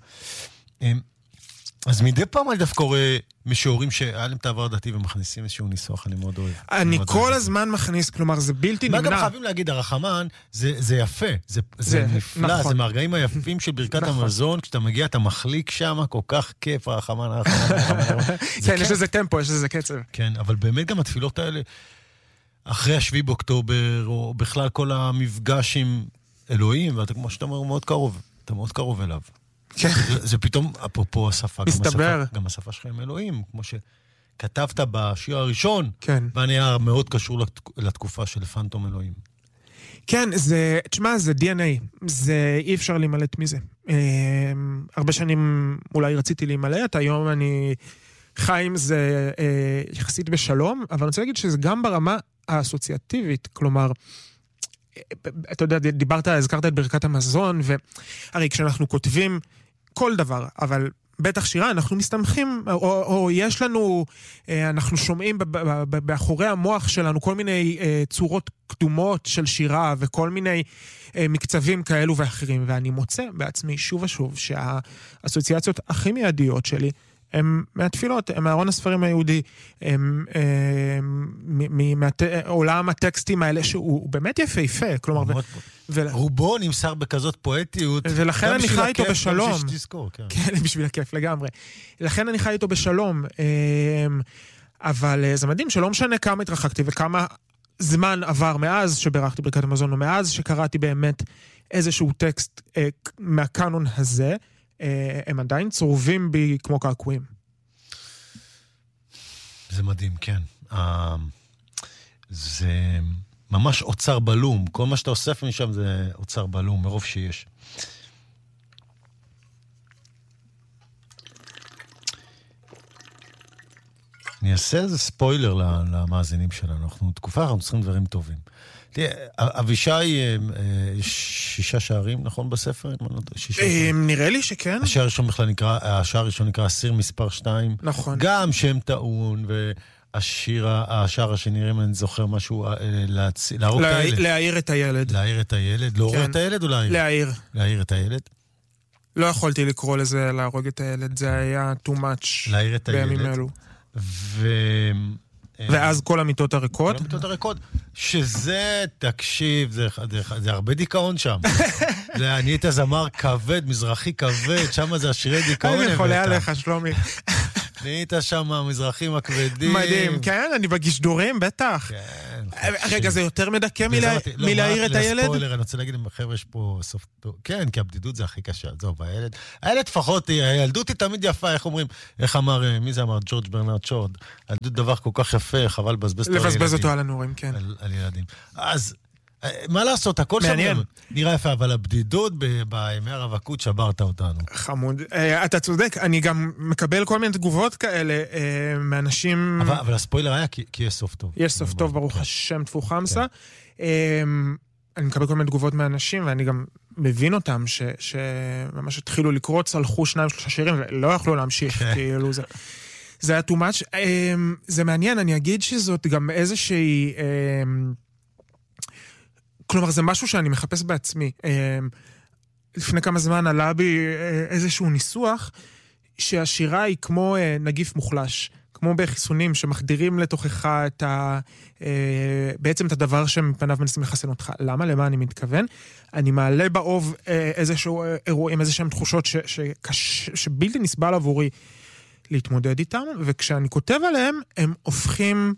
אז מדי פעם אני דווקא קורא משוררים שהיה להם את העבר דתי ומכניסים איזשהו ניסוח, אני מאוד אוהב. אני כל הזמן מכניס, כלומר זה בלתי נמנע. מה גם חייבים להגיד, הרחמן זה יפה, זה נפלא, זה מהרגעים היפים של ברכת המזון, כשאתה מגיע אתה מחליק שם, כל כך כיף הרחמן, הרחמן. כן, יש איזה טמפו, יש איזה קצב. כן, אבל באמת גם התפילות האלה, אחרי השביעי באוקטובר, או בכלל כל המפגש עם אלוהים, ואתה כמו שאתה אומר, הוא מאוד קרוב, אתה מאוד קרוב אליו. כן. זה, זה פתאום, אפרופו השפה, גם מסתבר. השפה, גם השפה שלך עם אלוהים, כמו שכתבת בשיר הראשון, כן. ואני היה מאוד קשור לתקופה של פנטום אלוהים. כן, זה, תשמע, זה די אן איי, זה אי אפשר להימלט מזה. אה, הרבה שנים אולי רציתי להימלט, היום אני חי עם זה אה, יחסית בשלום, אבל אני רוצה להגיד שזה גם ברמה האסוציאטיבית, כלומר, אתה יודע, דיברת, הזכרת את ברכת המזון, והרי כשאנחנו כותבים כל דבר, אבל בטח שירה, אנחנו מסתמכים, או, או יש לנו, אנחנו שומעים באחורי המוח שלנו כל מיני צורות קדומות של שירה, וכל מיני מקצבים כאלו ואחרים, ואני מוצא בעצמי שוב ושוב, שהאסוציאציות הכי מיידיות שלי, הם מהתפילות, הם מארון הספרים היהודי, הם מעולם הטקסטים האלה, שהוא באמת יפהפה, כלומר... רובו נמסר בכזאת פואטיות. ולכן אני חי איתו בשלום. גם בשביל שתזכור, כן. כן, בשביל הכיף, לגמרי. לכן אני חי איתו בשלום. אבל זה מדהים שלא משנה כמה התרחקתי, וכמה זמן עבר מאז שברכתי ברכת המזון, ומאז שקראתי באמת איזשהו טקסט מהקאנון הזה, הם עדיין צרובים בי כמו קעקועים. זה מדהים, כן. זה ממש אוצר בלום. כל מה שאתה אוסף משם זה אוצר בלום, מרוב שיש. אני אעשה איזה ספוילר למאזינים שלנו. אנחנו תקופה, אנחנו צריכים דברים טובים. תראה, אבישי, שישה שערים, נכון בספר? נראה לי שכן. השער הראשון בכלל נקרא, השער הראשון נקרא אסיר מספר שתיים. נכון. גם שם טעון, והשיר, השער השני, אם אני זוכר משהו, להרוג את הילד. להעיר את הילד. להעיר את הילד. להרוג את הילד או להעיר? להעיר. להעיר את הילד. לא יכולתי לקרוא לזה להרוג את הילד, זה היה too much בימים אלו. ו... ואז כל המיטות הריקות. כל המיטות הריקות, שזה, תקשיב, זה, זה, זה הרבה דיכאון שם. זה, אני הייתי זמר כבד, מזרחי כבד, שם זה השירי דיכאון. אני חולה עליך, שלומי. נהיית שם המזרחים הכבדים. מדהים, כן, אני בגשדורים, בטח. כן, רגע, זה יותר מדכא מלהעיר את הילד? לספוילר, אני רוצה להגיד, חבר'ה, יש פה סוף... כן, כי הבדידות זה הכי קשה. זוב, הילד... הילד לפחות, הילדות היא תמיד יפה, איך אומרים? איך אמר, מי זה אמר? ג'ורג' ברנרד שוד. הילדות דבר כל כך יפה, חבל לבזבז אותו על ילדים. לבזבז אותו על הנורים, כן. על ילדים. אז... מה לעשות, הכל שם נראה יפה, אבל הבדידות בימי הרווקות שברת אותנו. חמוד. אתה צודק, אני גם מקבל כל מיני תגובות כאלה מאנשים... אבל הספוילר היה כי יש סוף טוב. יש סוף טוב, ברוך השם, טפו חמסה. אני מקבל כל מיני תגובות מאנשים, ואני גם מבין אותם, שממש התחילו לקרוא, צלחו שניים, שלושה שירים, ולא יכלו להמשיך, כאילו זה... זה היה too much. זה מעניין, אני אגיד שזאת גם איזושהי... כלומר, זה משהו שאני מחפש בעצמי. לפני כמה זמן עלה בי איזשהו ניסוח, שהשירה היא כמו נגיף מוחלש, כמו בחיסונים שמחדירים לתוכך את ה... בעצם את הדבר שמפניו מנסים לחסן אותך. למה? למה אני מתכוון? אני מעלה באוב איזשהו אירועים, איזשהם תחושות ש... שקש... שבלתי נסבל עבורי להתמודד איתם, וכשאני כותב עליהם, הם הופכים...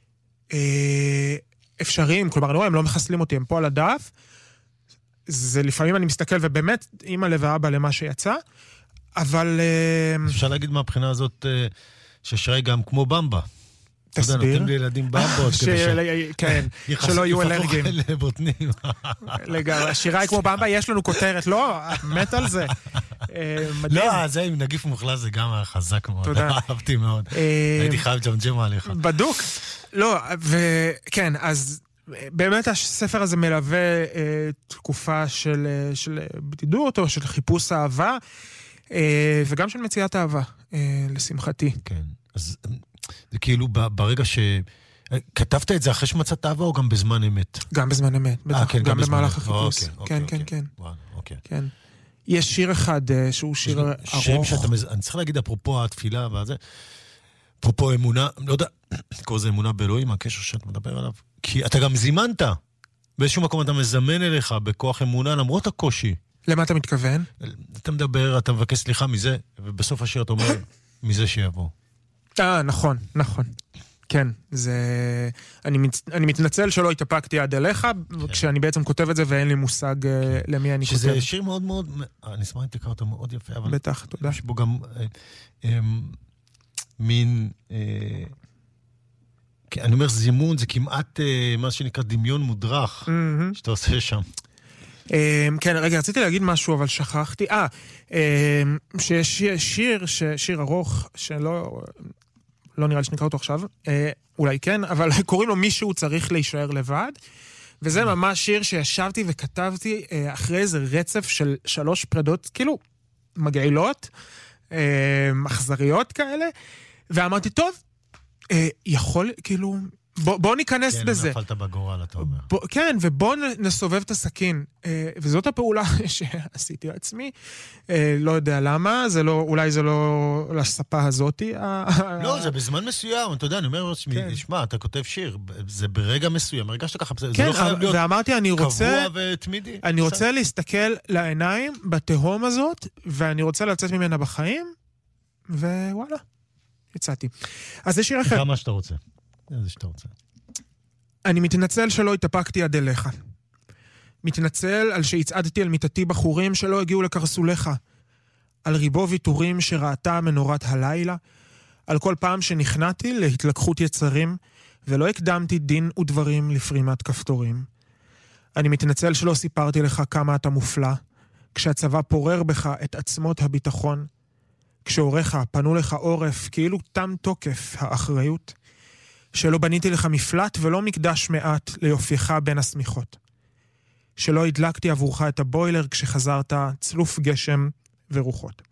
אפשריים, כלומר, הם לא מחסלים אותי, הם פה על הדף, זה לפעמים אני מסתכל, ובאמת, אמא לב ואבא למה שיצא, אבל... אפשר להגיד מהבחינה הזאת, ששירה גם כמו במבה. תסביר. נותנים לילדים במבות, כן, שלא יהיו אלרגיים. יפתחו לבוטנים. לגמרי, השירה היא כמו במבה, יש לנו כותרת, לא, מת על זה. לא, זה עם נגיף מוחלש, זה גם חזק מאוד. תודה. אהבתי מאוד. הייתי חייב ג'מג'מה עליך. בדוק. לא, וכן, אז באמת הספר הזה מלווה תקופה של בדידות או של חיפוש אהבה, וגם של מציאת אהבה, לשמחתי. כן, אז זה כאילו ברגע ש... כתבת את זה אחרי שמצאת אהבה או גם בזמן אמת? גם בזמן אמת, בטח, גם במהלך החיפוש. כן, כן, כן. כן. יש שיר אחד שהוא שיר ארוך. אני צריך להגיד, אפרופו התפילה והזה, אפרופו אמונה, לא יודע, כל זה אמונה באלוהים, הקשר שאת מדבר עליו. כי אתה גם זימנת. באיזשהו מקום אתה מזמן אליך בכוח אמונה, למרות הקושי. למה אתה מתכוון? אתה מדבר, אתה מבקש סליחה מזה, ובסוף השיר אתה אומר, מזה שיבוא. אה, נכון, נכון. כן, זה... אני, מת... אני מתנצל שלא התאפקתי עד אליך, כן. כשאני בעצם כותב את זה ואין לי מושג כן. למי אני שזה כותב. שזה שיר מאוד מאוד... אני אשמח תקרא אותו מאוד יפה, אבל... בטח, תודה. יש בו גם אה, אה, מין... אה, אני אומר זימון, זה כמעט אה, מה שנקרא דמיון מודרך, mm-hmm. שאתה עושה שם. אה, כן, רגע, רציתי להגיד משהו, אבל שכחתי. אה, אה שיש שיר, שיר ארוך, שלא... לא נראה לי שנקרא אותו עכשיו, אה, אולי כן, אבל קוראים לו מישהו צריך להישאר לבד, וזה ממש שיר שישבתי וכתבתי אה, אחרי איזה רצף של שלוש פרדות, כאילו, מגעילות, אה, מחזריות כאלה, ואמרתי, טוב, אה, יכול, כאילו, בוא, בוא ניכנס כן, בזה. כן, נפלת בגורל, אתה אומר. בוא, כן, ובוא נסובב את הסכין. אה, וזאת הפעולה שעשיתי לעצמי. אה, לא יודע למה, זה לא, אולי זה לא לספה הזאת. לא, זה בזמן מסוים, אתה יודע, אני אומר, כן. שמע, אתה כותב שיר, זה ברגע מסוים, הרגשת ככה, כן, זה לא חייב להיות ואמרתי, אני רוצה, קבוע ותמידי. אני רוצה להסתכל לעיניים בתהום הזאת, ואני רוצה לצאת ממנה בחיים, ווואלה, יצאתי. אז זה שיר אחר. כמה שאתה רוצה. זה שאתה רוצה. אני מתנצל שלא התאפקתי עד אליך. מתנצל על שהצעדתי על מיטתי בחורים שלא הגיעו לקרסוליך. על ריבו ויתורים שראתה מנורת הלילה. על כל פעם שנכנעתי להתלקחות יצרים, ולא הקדמתי דין ודברים לפרימת כפתורים. אני מתנצל שלא סיפרתי לך כמה אתה מופלא, כשהצבא פורר בך את עצמות הביטחון. כשהוריך פנו לך עורף כאילו תם תוקף האחריות. שלא בניתי לך מפלט ולא מקדש מעט ליופייך בין הסמיכות. שלא הדלקתי עבורך את הבוילר כשחזרת צלוף גשם ורוחות.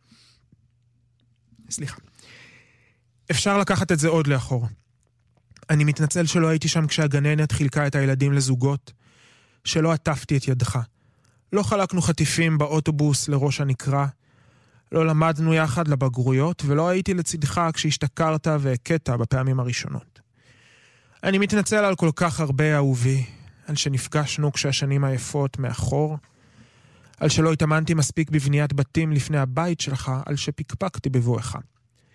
סליחה. אפשר לקחת את זה עוד לאחור. אני מתנצל שלא הייתי שם כשהגננת חילקה את הילדים לזוגות, שלא עטפתי את ידך. לא חלקנו חטיפים באוטובוס לראש הנקרה, לא למדנו יחד לבגרויות, ולא הייתי לצדך כשהשתכרת והקטת בפעמים הראשונות. אני מתנצל על כל כך הרבה אהובי, על שנפגשנו כשהשנים היפות מאחור, על שלא התאמנתי מספיק בבניית בתים לפני הבית שלך, על שפקפקתי בבואך.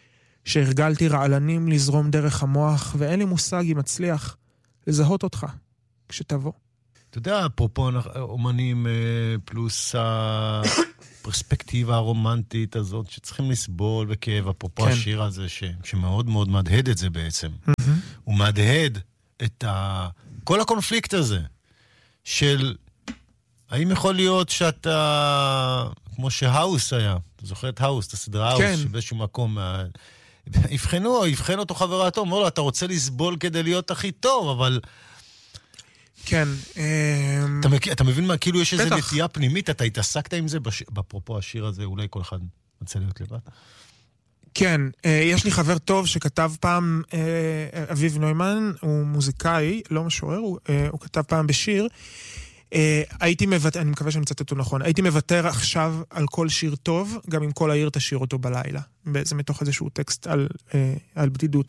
שהרגלתי רעלנים לזרום דרך המוח, ואין לי מושג אם אצליח לזהות אותך כשתבוא. אתה יודע, אפרופו אומנים פלוס הפרספקטיבה הרומנטית הזאת, שצריכים לסבול בכאב, אפרופו כן. השיר הזה, ש, שמאוד מאוד מדהד את זה בעצם. Mm-hmm. הוא מדהד את ה... כל הקונפליקט הזה, של האם יכול להיות שאתה, כמו שהאוס היה, אתה זוכר את האוס, את הסדרה האוס, כן. שבאיזשהו מקום, יבחנו, יבחן אותו חברתו, אומר לו, אתה רוצה לסבול כדי להיות הכי טוב, אבל... כן. אתה, אתה מבין מה, כאילו יש איזו נטייה פנימית, אתה התעסקת עם זה, בפרופו השיר הזה, אולי כל אחד מצא להיות לבד? כן, יש לי חבר טוב שכתב פעם, אביב נוימן, הוא מוזיקאי, לא משורר, הוא, הוא כתב פעם בשיר, הייתי מוותר, אני מקווה שאני מצטט אותו נכון, הייתי מוותר עכשיו על כל שיר טוב, גם אם כל העיר תשאיר אותו בלילה. זה מתוך איזשהו טקסט על, על בדידות.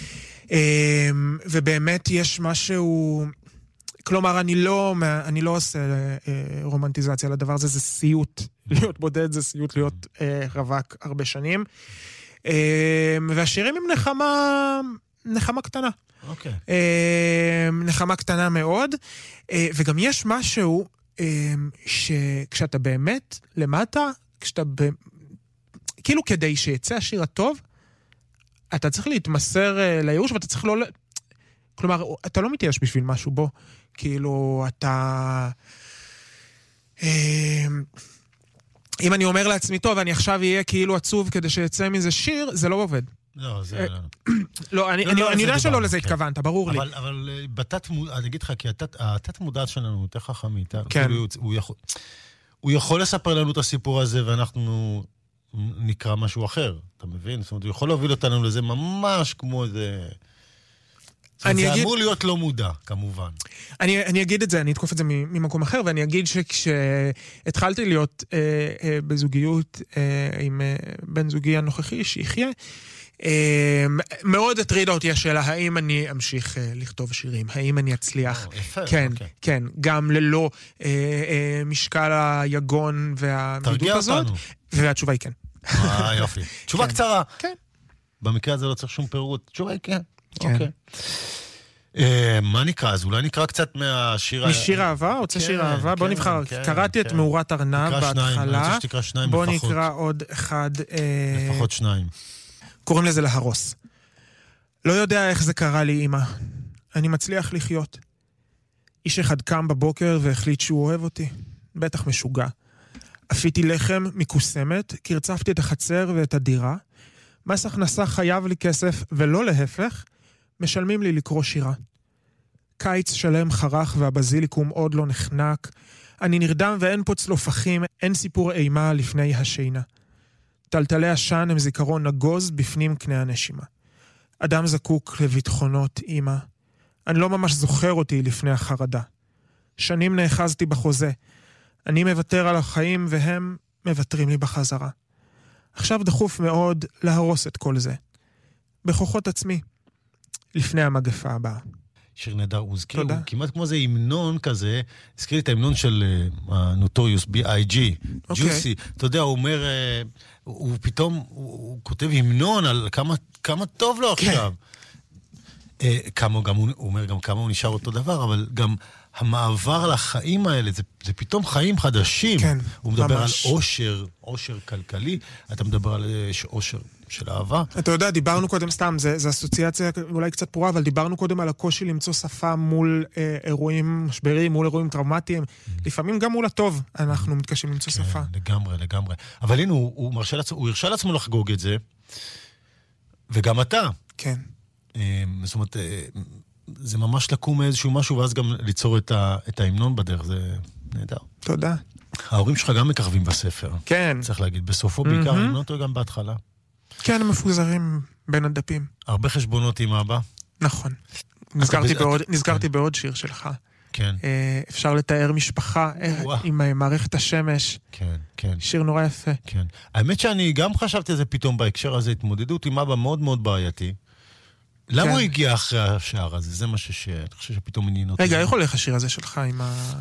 ובאמת יש משהו... כלומר, אני לא, אני לא עושה רומנטיזציה לדבר הזה, זה סיוט. להיות בודד זה סיוט, להיות רווק הרבה שנים. והשירים הם נחמה, נחמה קטנה. אוקיי. נחמה קטנה מאוד. וגם יש משהו שכשאתה באמת למטה, כשאתה כאילו כדי שיצא השיר הטוב, אתה צריך להתמסר לייאוש, ואתה צריך לא... כלומר, אתה לא מתייאש בשביל משהו בו. כאילו, אתה... אם אני אומר לעצמי, טוב, אני עכשיו אהיה כאילו עצוב כדי שיצא מזה שיר, זה לא עובד. לא, זה... לא, אני יודע שלא לזה התכוונת, ברור לי. אבל בתת מודעת, אני אגיד לך, כי התת מודעת שלנו יותר חכמית. כן. הוא יכול לספר לנו את הסיפור הזה, ואנחנו נקרא משהו אחר, אתה מבין? זאת אומרת, הוא יכול להוביל אותנו לזה ממש כמו איזה... זה אגיד... אמור להיות לא מודע, כמובן. אני, אני אגיד את זה, אני אתקוף את זה ממקום אחר, ואני אגיד שכשהתחלתי להיות אה, אה, בזוגיות אה, עם אה, בן זוגי הנוכחי, שיחיה, אה, מאוד הטרידה אותי השאלה, האם אני אמשיך אה, לכתוב שירים, האם אני אצליח. או, יפה, כן, אוקיי. כן, גם ללא אה, אה, משקל היגון והמידות הזאת. אותנו. והתשובה היא כן. אה, יופי. תשובה כן. קצרה. כן. במקרה הזה לא צריך שום פירוט. תשובה היא כן. כן. אוקיי. מה נקרא? אז אולי נקרא קצת מהשיר... משיר אהבה? רוצה שיר אהבה? בוא נבחר. קראתי את מאורת ארנב בהתחלה. בוא נקרא עוד אחד. לפחות שניים. קוראים לזה להרוס. לא יודע איך זה קרה לי, אמא. אני מצליח לחיות. איש אחד קם בבוקר והחליט שהוא אוהב אותי. בטח משוגע. אפיתי לחם מקוסמת, קרצפתי את החצר ואת הדירה. מס הכנסה חייב לי כסף ולא להפך. משלמים לי לקרוא שירה. קיץ שלם חרך והבזיליקום עוד לא נחנק. אני נרדם ואין פה צלופחים, אין סיפור אימה לפני השינה. טלטלי השן הם זיכרון נגוז בפנים קנה הנשימה. אדם זקוק לביטחונות, אמא. אני לא ממש זוכר אותי לפני החרדה. שנים נאחזתי בחוזה. אני מוותר על החיים והם מוותרים לי בחזרה. עכשיו דחוף מאוד להרוס את כל זה. בכוחות עצמי. לפני המגפה הבאה. שיר נהדר, הוא הזכיר, הוא כמעט כמו זה המנון כזה, הזכיר לי את ההמנון של נוטוריוס, בי איי ג'י, ג'וסי, אתה יודע, הוא אומר, הוא פתאום, הוא כותב המנון על כמה טוב לו עכשיו. כמה גם, הוא אומר גם כמה הוא נשאר אותו דבר, אבל גם המעבר לחיים האלה, זה פתאום חיים חדשים. הוא מדבר על עושר, עושר כלכלי, אתה מדבר על עושר של אהבה. אתה יודע, דיברנו קודם סתם, זה אסוציאציה אולי קצת פורה, אבל דיברנו קודם על הקושי למצוא שפה מול אירועים משברים, מול אירועים טראומטיים. לפעמים גם מול הטוב אנחנו מתקשים למצוא שפה. לגמרי, לגמרי. אבל הנה, הוא הרשה לעצמו לחגוג את זה, וגם אתה. כן. זאת אומרת, זה ממש לקום מאיזשהו משהו, ואז גם ליצור את ההמנון בדרך, זה נהדר. תודה. ההורים שלך גם מקרבים בספר. כן. צריך להגיד, בסופו בעיקר, הם לא גם בהתחלה. כן, הם מפוזרים בין הדפים. הרבה חשבונות עם אבא. נכון. נזכרתי בעוד שיר שלך. כן. אפשר לתאר משפחה עם מערכת השמש. כן, כן. שיר נורא יפה. כן. האמת שאני גם חשבתי על זה פתאום בהקשר הזה, התמודדות עם אבא מאוד מאוד בעייתי. למה הוא הגיע אחרי השער הזה? זה משהו שאני חושב שפתאום עניין אותי. רגע, איך הולך השיר הזה שלך עם ה...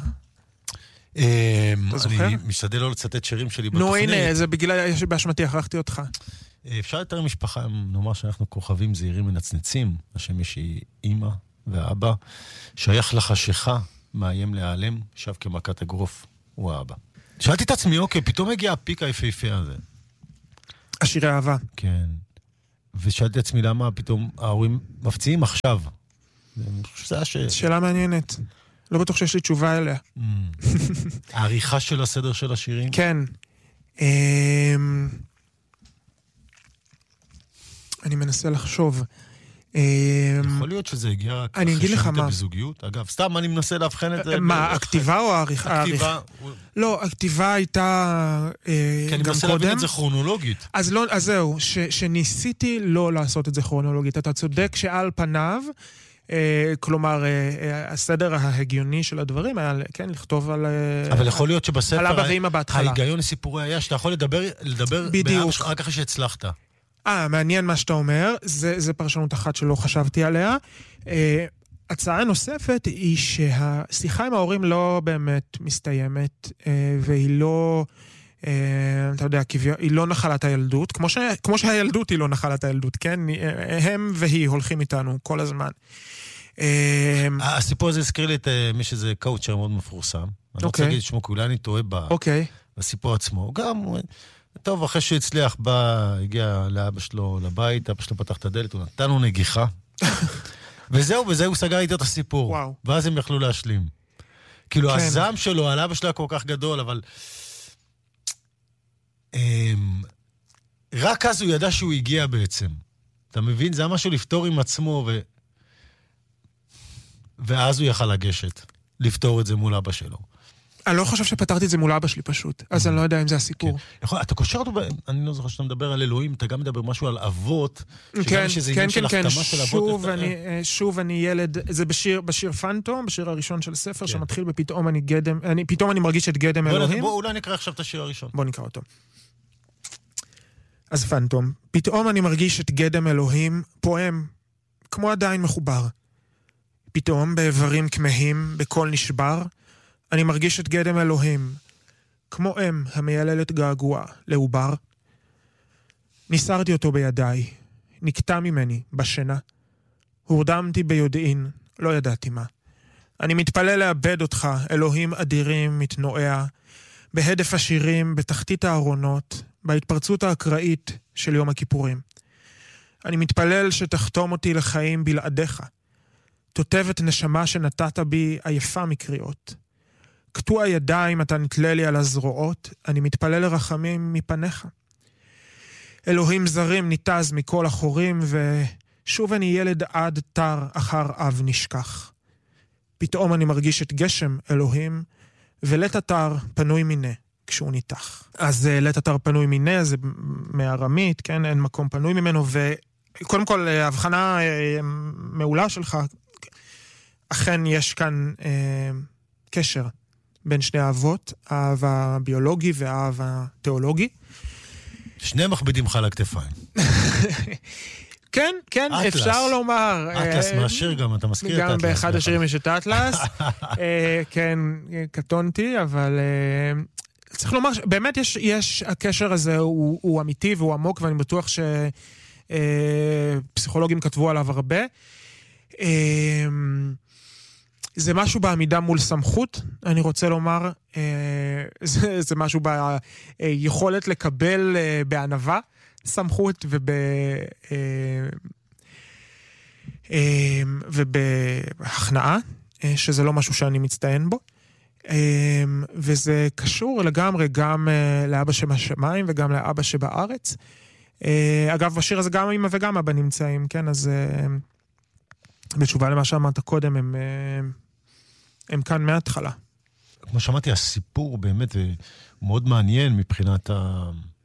אני משתדל לא לצטט שירים שלי בתוכנית. נו, הנה, זה בגלל באשמתי, הכרחתי אותך. אפשר יותר משפחה, נאמר שאנחנו כוכבים זהירים מנצנצים, השם יש היא אימא והאבא שייך לחשיכה, מאיים להיעלם, שב כמכת אגרוף, הוא האבא. שאלתי את עצמי, אוקיי, פתאום הגיע הפיק היפהפה הזה. השירי אהבה. כן. ושאלתי את עצמי למה פתאום ההורים מפציעים עכשיו. זה ש... שאלה מעניינת. לא בטוח שיש לי תשובה אליה. העריכה של הסדר של השירים? כן. אני מנסה לחשוב. יכול להיות שזה הגיע רק אני אגיד לך מה. בזוגיות? אגב, סתם אני מנסה להבחן את זה. מה, הכתיבה או העריכה? הכתיבה. לא, הכתיבה הייתה כי אני מנסה להבין את זה כרונולוגית. אז זהו, שניסיתי לא לעשות את זה כרונולוגית. אתה צודק שעל פניו, כלומר, הסדר ההגיוני של הדברים היה, כן, לכתוב על... אבל יכול להיות שבספר, על אבא ואמא בהתחלה. ההיגיון לסיפורי היה שאתה יכול לדבר, לדבר בדיוק. רק אחרי שהצלחת. אה, מעניין מה שאתה אומר. זה, זה פרשנות אחת שלא חשבתי עליה. הצעה נוספת היא שהשיחה עם ההורים לא באמת מסתיימת, והיא לא... אתה יודע, היא לא נחלת הילדות, כמו, ש... כמו שהילדות היא לא נחלת הילדות, כן? הם והיא הולכים איתנו כל הזמן. הסיפור הזה הזכיר לי את מי שזה קאוצ'ר מאוד מפורסם. אני רוצה להגיד שמו, כי אולי אני טועה בסיפור עצמו. גם, טוב, אחרי שהצליח, בא, הגיע לאבא שלו לבית, אבא שלו פתח את הדלת, הוא נתן לו נגיחה. וזהו, וזהו, הוא סגר איתו את הסיפור. ואז הם יכלו להשלים. כאילו, הזעם שלו, על אבא שלו היה כל כך גדול, אבל... רק אז הוא ידע שהוא הגיע בעצם. אתה מבין? זה היה משהו לפתור עם עצמו, ו... ואז הוא יכל לגשת, לפתור את זה מול אבא שלו. אני לא חושב שפתרתי את זה מול אבא שלי פשוט, אז אני לא יודע אם זה הסיפור. אתה קושר אותו, אני לא זוכר שאתה מדבר על אלוהים, אתה גם מדבר משהו על אבות, כן, כן, כן, כן, שוב אני ילד, זה בשיר פנטום, בשיר הראשון של הספר, שמתחיל בפתאום אני גדם, פתאום אני מרגיש את גדם אלוהים. בוא, אולי נקרא עכשיו את השיר הראשון. בוא נקרא אותו. אז פנטום, פתאום אני מרגיש את גדם אלוהים, פועם, כמו עדיין מחובר. פתאום, באיברים כמהים, בקול נשבר, אני מרגיש את גדם אלוהים, כמו אם המייללת געגוע לעובר. ניסרתי אותו בידיי, נקטע ממני בשינה. הורדמתי ביודעין, לא ידעתי מה. אני מתפלל לאבד אותך, אלוהים אדירים מתנועע, בהדף השירים, בתחתית הארונות, בהתפרצות האקראית של יום הכיפורים. אני מתפלל שתחתום אותי לחיים בלעדיך. תותבת נשמה שנתת בי עייפה מקריאות. קטוע ידיים אתה נתלה לי על הזרועות, אני מתפלל לרחמים מפניך. אלוהים זרים ניתז מכל החורים, ושוב אני ילד עד תר אחר אב נשכח. פתאום אני מרגיש את גשם אלוהים, ולט אתר פנוי מיני כשהוא ניתח. אז לט אתר פנוי מיני, זה מארמית, כן? אין מקום פנוי ממנו, וקודם כל, הבחנה מעולה שלך, אכן יש כאן אה, קשר בין שני האבות, האב הביולוגי והאב התיאולוגי. שני מכבידים לך על הכתפיים. כן, כן, אטלס. אפשר לומר. אטלס אה, מהשיר גם, אתה מזכיר את אטלס. גם באחד השירים יש את אטלס. אה, כן, קטונתי, אבל אה, צריך לומר, באמת יש, יש הקשר הזה, הוא, הוא אמיתי והוא עמוק, ואני בטוח שפסיכולוגים אה, כתבו עליו הרבה. אה, זה משהו בעמידה מול סמכות, אני רוצה לומר, זה, זה משהו ביכולת לקבל בענווה סמכות וב, ובהכנעה, שזה לא משהו שאני מצטיין בו, וזה קשור לגמרי גם לאבא שבשמיים וגם לאבא שבארץ. אגב, בשיר הזה גם אמא וגם אבא נמצאים, כן, אז... בתשובה למה שאמרת קודם, הם, הם כאן מההתחלה. כמו שמעתי, הסיפור באמת מאוד מעניין מבחינת ה...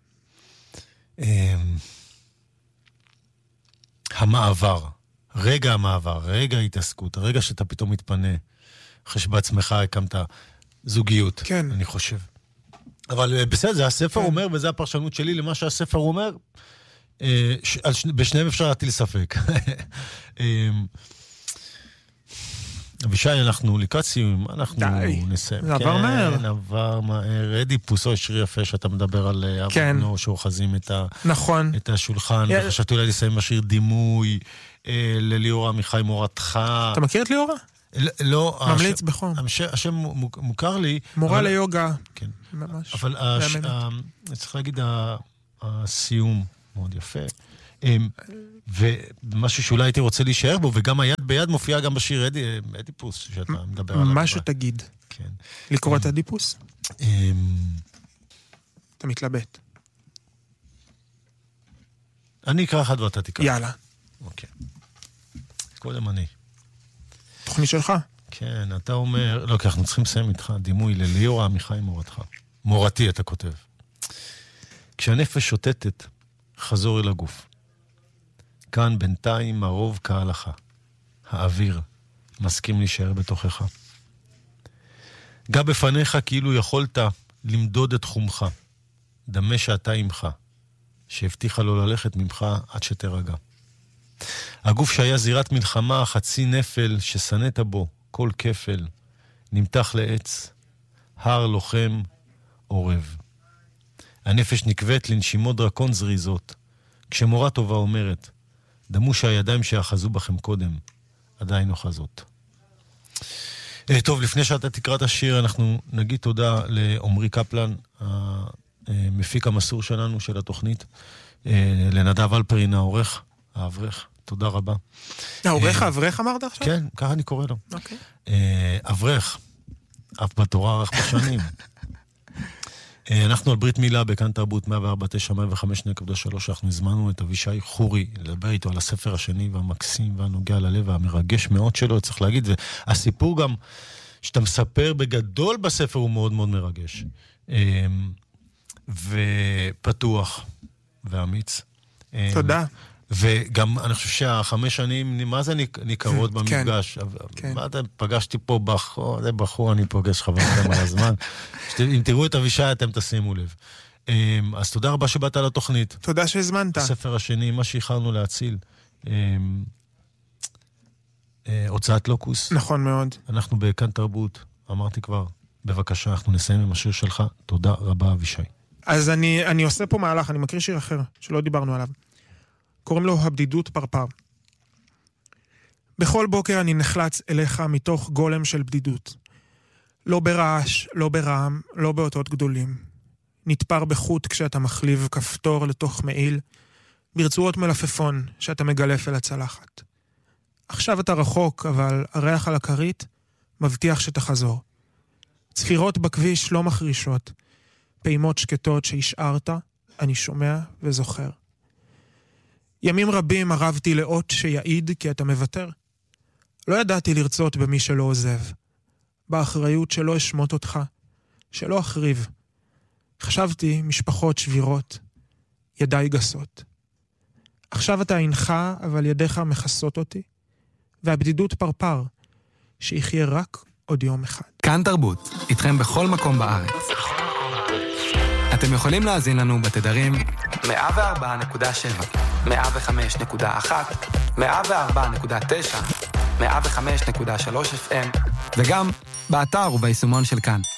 המעבר, רגע המעבר, רגע ההתעסקות, הרגע שאתה פתאום מתפנה, אחרי שבעצמך הקמת זוגיות, כן. אני חושב. אבל בסדר, זה הספר כן. אומר, וזה הפרשנות שלי למה שהספר אומר, בשניהם אפשר להטיל ספק. אבישי, אנחנו לקראת סיום, אנחנו די. נסיים. זה עבר מהר. כן, עבר מהר. אדיפוס, או שיר יפה שאתה מדבר על כן. אבנו, שאוחזים את ה... נכון. את השולחן, יא- וחשבתי אולי לסיים בשיר דימוי, אה, לליאורה עמיחי מורתך. אתה מכיר את ליאורה? ל- לא, ממליץ השם- בחום. השם- השם מוק- מוכר לי. מורה אבל- ליוגה. כן. ממש. אבל הש- מהממת. ה- אני צריך להגיד, ה- הסיום מאוד יפה. אמ, ומשהו שאולי הייתי רוצה להישאר בו, וגם היד ביד מופיע גם בשיר אדי- אדיפוס, שאתה מדבר עליו. מה שתגיד. כן. לקרוא את הדיפוס? אמ, אתה מתלבט. אני אקרא אחד ואתה תקרא. יאללה. אוקיי. קודם אני. תוכנית שלך. כן, אתה אומר, לא, כי אנחנו צריכים לסיים איתך, דימוי לליאורה עמיחי מורתך. מורתי, אתה כותב. כשהנפש שוטטת, חזור אל הגוף. כאן בינתיים הרוב כהלכה. האוויר מסכים להישאר בתוכך. גע בפניך כאילו יכולת למדוד את חומך. דמה שאתה עמך, שהבטיחה לו ללכת ממך עד שתרגע. הגוף שהיה זירת מלחמה, חצי נפל ששנאת בו, כל כפל, נמתח לעץ, הר לוחם, עורב. הנפש נקבט לנשימות דרקון זריזות, כשמורה טובה אומרת, דמו שהידיים שאחזו בכם קודם, עדיין אוחזות. טוב, לפני שאתה תקרא את השיר, אנחנו נגיד תודה לעומרי קפלן, המפיק המסור שלנו של התוכנית, לנדב אלפרין, העורך, האברך. תודה רבה. העורך האברך אמרת עכשיו? כן, ככה אני קורא לו. אוקיי. אברך, אף בתורה ארך בשנים. אנחנו על ברית מילה בכאן תרבות מאה וארבע תשע מאה וחמש נקודה שלוש, אנחנו הזמנו את אבישי חורי לדבר איתו על הספר השני והמקסים והנוגע ללב והמרגש מאוד שלו, צריך להגיד, והסיפור גם שאתה מספר בגדול בספר הוא מאוד מאוד מרגש. ופתוח ואמיץ. תודה. וגם אני חושב שהחמש שנים, מה זה ניכרות במפגש? מה אתה פגשתי פה בחור, זה בחור אני פוגש חברתם על הזמן. אם תראו את אבישי אתם תשימו לב. אז תודה רבה שבאת לתוכנית. תודה שהזמנת. הספר השני, מה שהכרנו להציל. הוצאת לוקוס. נכון מאוד. אנחנו בכאן תרבות, אמרתי כבר, בבקשה, אנחנו נסיים עם השיר שלך. תודה רבה אבישי. אז אני, אני עושה פה מהלך, אני מכיר שיר אחר, שלא דיברנו עליו. קוראים לו הבדידות פרפר. בכל בוקר אני נחלץ אליך מתוך גולם של בדידות. לא ברעש, לא ברעם, לא באותות גדולים. נתפר בחוט כשאתה מחליב כפתור לתוך מעיל, ברצועות מלפפון שאתה מגלף אל הצלחת. עכשיו אתה רחוק, אבל הריח על הכרית מבטיח שתחזור. צפירות בכביש לא מחרישות, פעימות שקטות שהשארת, אני שומע וזוכר. ימים רבים ערבתי לאות שיעיד כי אתה מוותר. לא ידעתי לרצות במי שלא עוזב. באחריות שלא אשמות אותך, שלא אחריב. חשבתי משפחות שבירות, ידיי גסות. עכשיו אתה אינך, אבל ידיך מכסות אותי, והבדידות פרפר, שיחיה רק עוד יום אחד. כאן תרבות, איתכם בכל מקום בארץ. אתם יכולים להאזין לנו בתדרים מאה וארבע נקודה שבע, מאה וחמש נקודה אחת, מאה וארבע נקודה תשע, מאה וחמש נקודה שלוש אף אם, וגם באתר וביישומון של כאן.